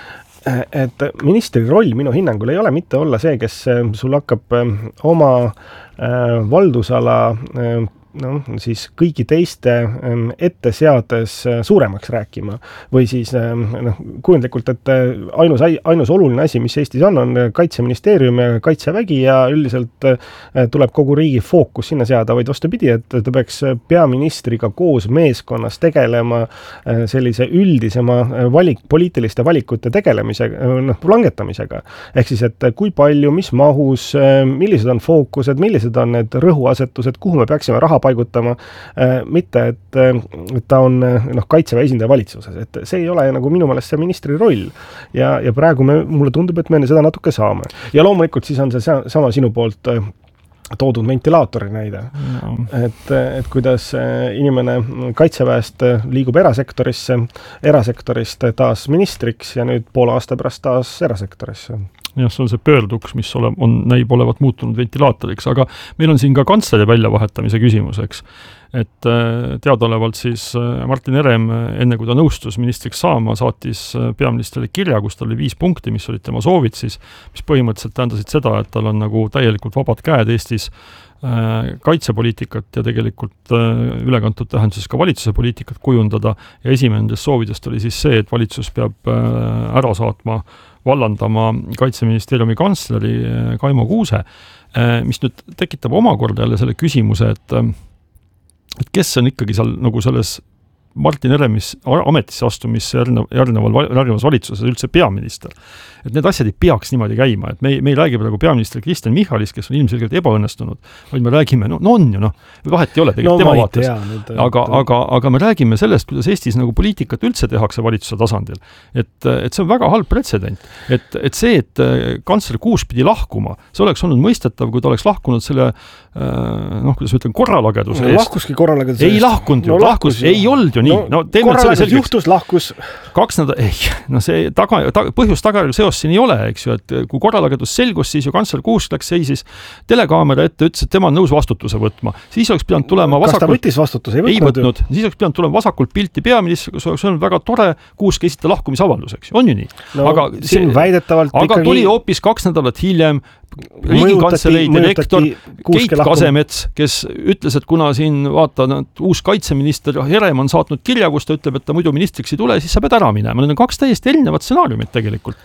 et ministri roll minu hinnangul ei ole mitte olla see, kes sul hakkab oma valdusala siis kõigi teiste ette seades suuremaks rääkima või siis kujundlikult, et ainus oluline asi, mis Eestis on Kaitseministeerium ja Kaitsevägi ja üldiselt tuleb kogu riigi fookus sinna seada, vaid vastupidi, et ta peaks peaministriga koos meeskonnas tegelema sellise üldisema poliitiliste valikute tegelemise, langetamisega. Ehk siis, et kui palju, mis mahus, millised on fookused, millised on need rõhuasetused, kuhu me peaksime raha paigutama, mitte, et ta on Kaitseväe esindaja valitsuses, et see ei ole nagu minu meelest see ministri roll ja praegu mulle tundub, et me seda natuke saame. Ja loomulikult siis on see sama sinu poolt toodud ventilaatori näide, et kuidas inimene Kaitseväest liigub erasektorist taas ministriks ja nüüd poole aasta pärast taas erasektorisse. Jah, see on see pöörduks, mis näib olevat muutunud ventilaatoriks, aga meil on siin ka kantsleri väljavahetamise küsimus, eks. Et teadaolevalt siis Martin Herem, enne kui ta nõustus ministriks saama, saatis peaministrile kirja, kus tal oli 5 punkti, mis olid tema soovid siis, mis põhimõtteliselt tähendasid seda, et tal on nagu täielikult vabad käed Eestis kaitsepoliitikat ja tegelikult ülekantud tähenduses ka valitsuse poliitikat kujundada ja esimene nendest soovidest oli siis see, et valitsus peab ära saatma vallandama Kaitseministeeriumi kantsleri Kaimo Kuuse, mis nüüd tekitab omakorda jälle selle küsimuse, et kes on ikkagi seal nagu selles Martin Heremis ametisse astumisse järgnevas valitsuses üldse peaminister. Et need asjad ei peaks niimoodi käima, et me ei räägi praegu peaminister Kristen Michalist, kes on ilmselgelt ebaõnnestunud, vaid me räägime, on ju, vahet ei ole tegelikult tema vaates, aga me räägime sellest, kuidas Eestis nagu poliitikat üldse tehakse valitsuse tasandil. Et see on väga halb pretsedent, et see, et kantsler Kuus pidi lahkuma, see oleks olnud mõistetav, kui ta oleks lahkunud selle kuidas ma ütlen, korralageduse eest. Lahkuski korralageduse eest. Ei lahkunud ju, ei olnud ju nii. Korralagedus juhtus, lahkus. 2 nädalat, see põhjus-tagajärg seos siin ei ole, eks ju, et kui korralagedus selgus, siis ju kantsler Kuus seisis telekaamera ette, ütles, et tema on nõus vastutuse võtma. Siis oleks pidanud tulema vasakult. Kas ta võttis vastutuse? Ei võtnud. Siis oleks pidanud tulema vasakult pilti peaministri, kus oleks olnud väga tore Kuuski esitada lahkumisavalduseks. On ju nii? Aga tuli hoopis 2 nädalat hiljem Riigikantselei direktor Keit Kasemets, kes ütles, et kuna siin uus kaitseminister Herem on saatnud kirja, kus ta ütleb, et ta muidu ministriks ei tule, siis sa pead ära minema. Need on 2 täiesti erinevad stsenaariumid tegelikult.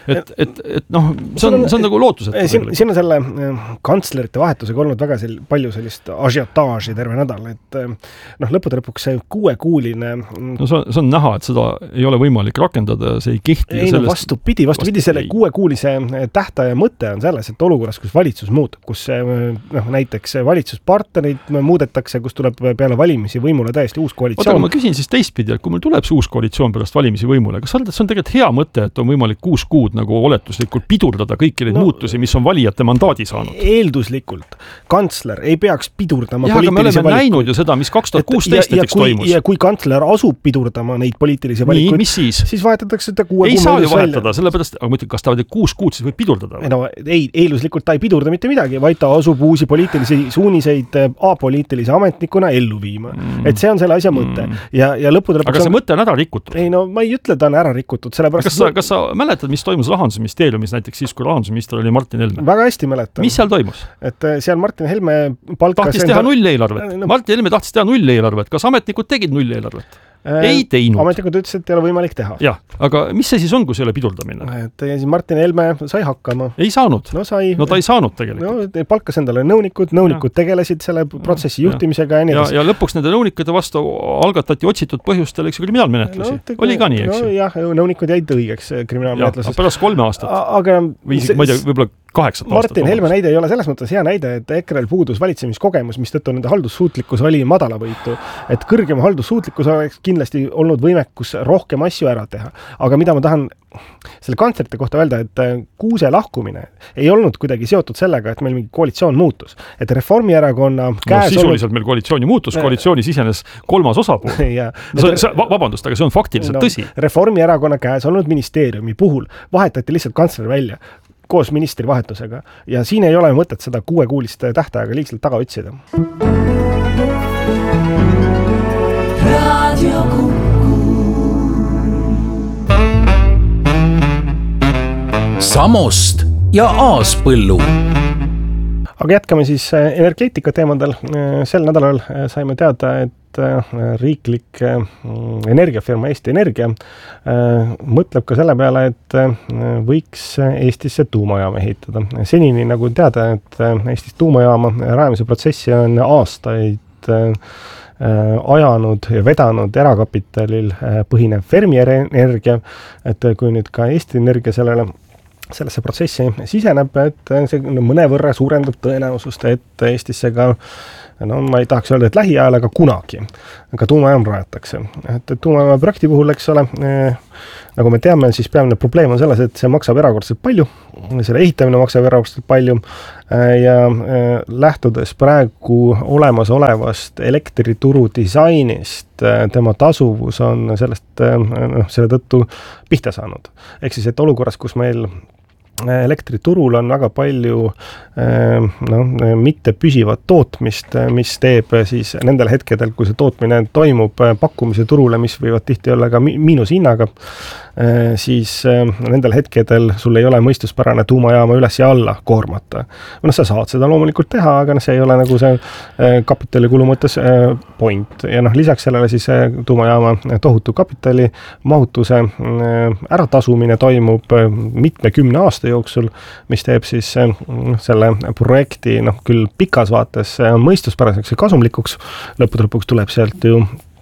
See on nagu lootusetu. Siin on selle kantslerite vahetusega olnud väga palju sellist ažiotaaži terve nädal, et lõppude lõpuks see 6-kuuline see on näha, et seda ei ole võimalik rakendada, see ei kehti. Vastupidi, selle 6-kuulise tähtaja mõte on selles, et olukorras, kus valitsus muutub, kus näiteks valitsuspartnerid muudetakse, kus tuleb peale valimisi võimule täiesti uus koalitsioon. Aga ma küsin siis teistpidi, et kui meil tuleb see uus koalitsioon pärast valimisi võimule, kas see on tegelikult hea mõte, et on võimalik 6 kuud nagu oletuslikult pidurdada kõiki neid muutusi, mis on valijate mandaadi saanud. Eelduslikult. Kantsler ei peaks pidurdama aga poliitilisi valikuid. Me oleme näinud ju seda, mis 2016 näiteks toimus. Ja kui kantsler asub pidurdama neid poliitilisi valikuid, siis vahetatakse seda 6 ei saa ju vahetada, sellepärast, aga ma ütlen, kas ta 6 kuud siis võib pidurdada? Eelduslikult ta ei pidurda mitte midagi, vaid ta asub uusi poliitilisi suuniseid apoliitilise ametnikuna ellu viima. Et see on selle asja mõte. Ja lõppude lõpuks aga see mõte on ära rikutud? Ei, ma ei ütle, ta on ära rikutud, sellepärast... Kas sa mäletad, mis toimus Rahandusministeeriumis näiteks siis, kui rahandusminister oli Martin Helme? Väga hästi mäletan. Mis seal toimus? Et seal Martin Helme palkas... Tahtis teha nulleelarvet. Martin Helme tahtis teha nulleelarvet. Kas ametnikud tegid nulleelarvet? ei teinud. Ametlikult ütles, et ei ole võimalik teha. Jah, aga mis see siis on, kui see ei ole pidurdamine? Et siis Martin Helme sai hakkama. Ei saanud. No sai. No ta ei saanud tegelikult. No palkas endale nõunikud tegelesid selle protsessi juhtimisega ja nii edasi. Ja lõpuks nende nõunikude vastu algatati otsitud põhjustel, eks kriminaalmenetlusi. Oli ka nii, eks ju? Jah, nõunikud jäid õigeks kriminaalmenetluses. Pärast 3 aastat. Aga või isegi, ma ei tea, võib-olla 8 aastat. Martin Helme näide ei ole selles mõttes hea näide, et EKRE-l puudus valitsemiskogemus, mis tõttu nende haldussuutlikkus oli madalavõitu. Et kõrgem haldussuutlikkus oleks kindlasti olnud võimekus rohkem asju ära teha. Aga mida ma tahan selle kantslerite kohta öelda, et Kuuse lahkumine ei olnud kuidagi seotud sellega, et meil mingi koalitsioon muutus. Et Reformierakonna käes sisuliselt meil koalitsiooni muutus, koalitsioonis isenes 3. osapool. Vabandust, aga see on faktiliselt tõsi. Reformierakonna käes olnud ministeeriumi puhul vahetati lihtsalt kantsler välja koos ministri vahetusega. Ja siin ei ole mõtet seda 6-kuulist tähtaega liigselt taga otsida. Samost ja Aaspõllu. Aga jätkame siis energeetika teemadel. Sel nädalal saime teada, et riiklik energiafirma Eesti Energia mõtleb ka selle peale, et võiks Eestisse tuumajaama ehitada. Senini nagu teada, et Eestis tuumajaama rajamise protsessi on aastaid ajanud ja vedanud erakapitalil põhinev Fermier Energia, et kui nüüd ka Eesti Energia sellesse protsessi siseneb, et see mõnevõrra suurendab tõenäosust, et Eestisse ka, ma ei tahaks öelda, et lähiajal, aga kunagi ka tuumajaam rajatakse. Et tuumajaama projekti puhul, eks ole, nagu me teame, siis peamine probleem on selles, et see maksab erakordselt palju, selle ehitamine maksab erakordselt palju ja lähtudes praegu olemasolevast elektrituru disainist, tema tasuvus on selle tõttu pihta saanud. Ehk siis, et olukorras, kus meil elektriturul on väga palju mitte püsivat tootmist, mis teeb siis nendel hetkedel, kui see tootmine toimub pakkumise turule, mis võivad tihti olla ka miinushinnaga, siis nendel hetkedel sul ei ole mõistuspärane tuumajaama üles ja alla koormata. Sa saad seda loomulikult teha, aga see ei ole nagu see kapitalikulu mõttes point. Ja lisaks sellele siis tuumajaama tohutu kapitali mahutuse äratasumine toimub mitme 10 aasta jooksul, mis teeb siis selle projekti küll pikas vaates mõistuspäraseks ja kasumlikuks. Lõppude lõpuks tuleb sealt ju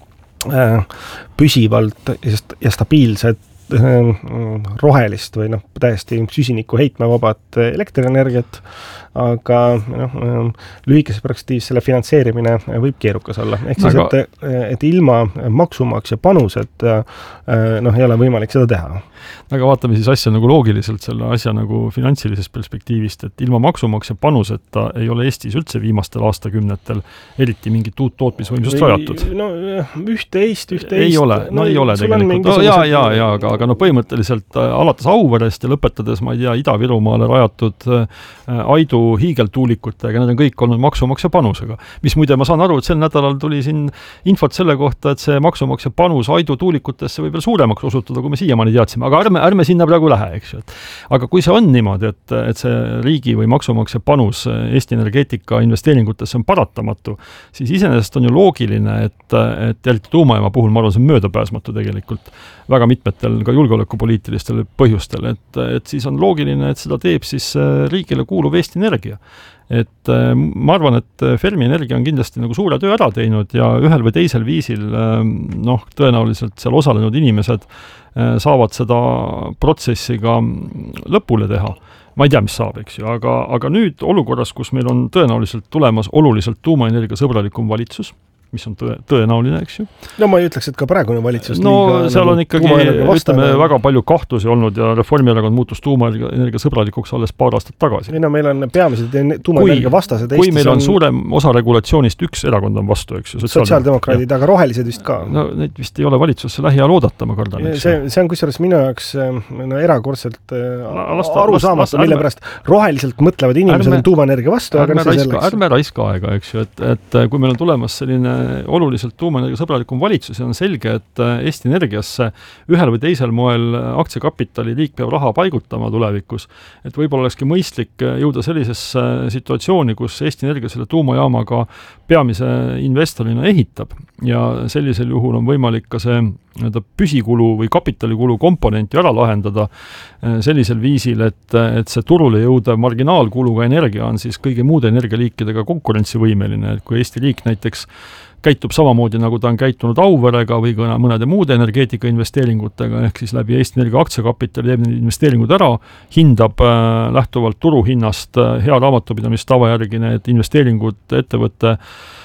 püsivalt ja stabiilset rohelist või täiesti süsiniku heitmevabad elektrienergiat, aga lühikeses perspektiivis selle finantseerimine võib keerukas olla. Ehk siis, et ilma maksumaksja panused ei ole võimalik seda teha. Aga vaatame siis asja nagu loogiliselt, selle asja nagu finantsilisest perspektiivist, et ilma maksumaksja panuseta ei ole Eestis üldse viimastel aastakümnetel eriti mingit uut tootmisvõimsust rajatud. Üht-teist. Ei ole tegelikult. Aga põhimõtteliselt alates Auverest ja lõpetades, ma ei tea, Ida-Virumaale rajatud Aidu hiigeltuulikutega, need on kõik olnud maksumaksja panusega. Mis muide, ma saan aru, et sel nädalal tuli siin infot selle kohta, et see maksumaksja panus Aidu tuulikutesse võib veel suuremaks osutuda, kui me siiamaani teadsime. Aga ärme sinna praegu lähe, eks ju. Aga kui see on niimoodi, et see riigi või maksumaksja panus Eesti energeetika investeeringutesse on paratamatu, siis iseenesest on ju loogiline, et tuumajaama puhul, ma arvan, see on möödapääsmatu tegelikult väga mitmetel ka julgeolekupoliitilistel põhjustel, et siis on loogiline, et seda teeb siis riigile kuuluv Eesti Energia. Et ma arvan, et Fermi Energia on kindlasti nagu suure töö ära teinud ja ühel või teisel viisil tõenäoliselt seal osalenud inimesed saavad seda protsessi ka lõpule teha. Ma ei tea, mis saab, eks ju, aga nüüd olukorras, kus meil on tõenäoliselt tulemas oluliselt tuumaenergia sõbralikum valitsus, mis on tõenäoline, eks ju. No ma ei ütleks, et ka praegune valitsus seal on ikkagi, ütleme, väga palju kahtlusi olnud ja Reformierakond muutus tuumaenergia sõbralikuks alles paar aastat tagasi. Meil on peamised tuumaenergia vastased Eestis. Kui meil on suurem osa regulatsioonist, üks erakond on vastu, eks ju. Sotsiaaldemokraadid, aga rohelised vist ka. No neid vist ei ole valitsusse lähiajal oodata, ma kardan. See on kusjuures minu jaoks erakordselt arusaamatu, mille pärast roheliselt mõtlevad inimesed on tuumaenergia vastu. Ärme raiska aega, eks ju, et kui meil on tulemas selline oluliselt tuumaenergia sõbralikum valitsus ja on selge, et Eesti Energiasse ühel või teisel moel aktsiakapitali liik peab raha paigutama tulevikus. Et võib-olla olekski mõistlik jõuda sellisesse situatsiooni, kus Eesti Energia selle tuumajaamaga peamise investorina ehitab ja sellisel juhul on võimalik ka see püsikulu või kapitalikulu komponenti ära lahendada sellisel viisil, et see turule jõuda marginaalkuluga energia on siis kõige muude energialiikidega konkurentsivõimeline, et kui Eesti riik näiteks käitub samamoodi, nagu ta on käitunud Auverega või ka mõnede muude energeetika investeeringutega, ehk siis läbi Eesti Energia aktsiakapitali teeb investeeringud ära, hindab lähtuvalt turuhinnast hea raamatupidamistava järgi need investeeringud ettevõtte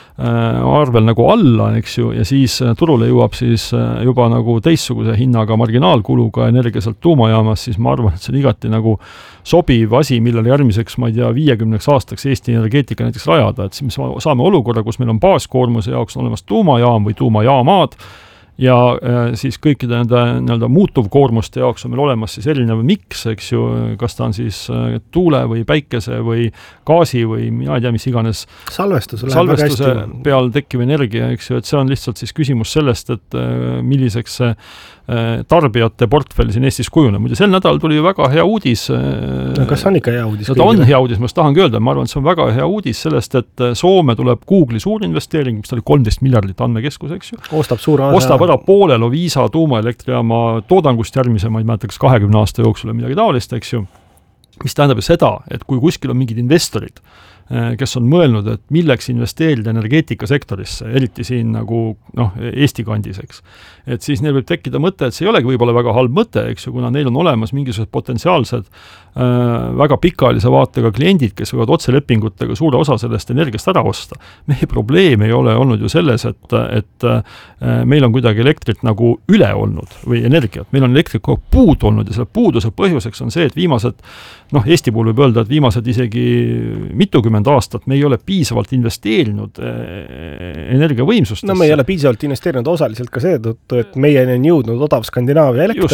arvel nagu alla, eks ju, ja siis turule jõuab siis juba nagu teistsuguse hinnaga marginaalkuluga energia sealt tuumajaamas, siis ma arvan, et see on igati nagu sobiv asi, millele järgmiseks, ma ei tea, 50 aastaks Eesti energeetika näiteks rajada, et siis me saame olukorra, kus meil on baaskoormuse jaoks on olemas tuumajaam või tuumajaamad, ja siis kõikide nende muutuvkoormuste jaoks on meil olemas siis erinev miks, eks ju, kas ta on siis tuule või päikese või gaasi või mina ei tea, mis iganes salvestuse peal tekkiv energia, eks ju, et see on lihtsalt siis küsimus sellest, et milliseks see tarbijate portfell siin Eestis kujuneb. Muide, sel nädal tuli ju väga hea uudis. No kas on ikka hea uudis? No ta on hea uudis, ma tahangi öelda, ma arvan, et see on väga hea uudis sellest, et Soome tuleb Google'i suurinvesteering, mis oli 13 miljardit andmekeskus, eks ju. Ostab ära poole Loviisa tuumaelektrijaama toodangust järgmise, ma ei mäleta, kas 20 aasta jooksul midagi taolist, eks ju. Mis tähendab seda, et kui kuskil on mingid investorid, kes on mõelnud, et milleks investeerida energeetikasektorisse, eriti siin nagu Eesti kandis, eks. Et siis neil võib tekkida mõte, et see ei olegi võib-olla väga halb mõte, eks ju, kuna neil on olemas mingisugused potentsiaalsed väga pikaajalise vaatega kliendid, kes võivad otselepingutega suure osa sellest energiast ära osta. Meie probleem ei ole olnud ju selles, et meil on kuidagi elektrit nagu üle olnud või energiat. Meil on elektrit kogu puudu olnud ja selle puuduse põhjuseks on see, et viimased, Eesti puhul võib öelda, et viimased isegi mitukümmend aastat me ei ole piisavalt investeerinud energiavõimsustesse. No me ei ole piisavalt investeerinud osaliselt ka seetõttu, et meieni on jõudnud odav Skandinaavia elekter.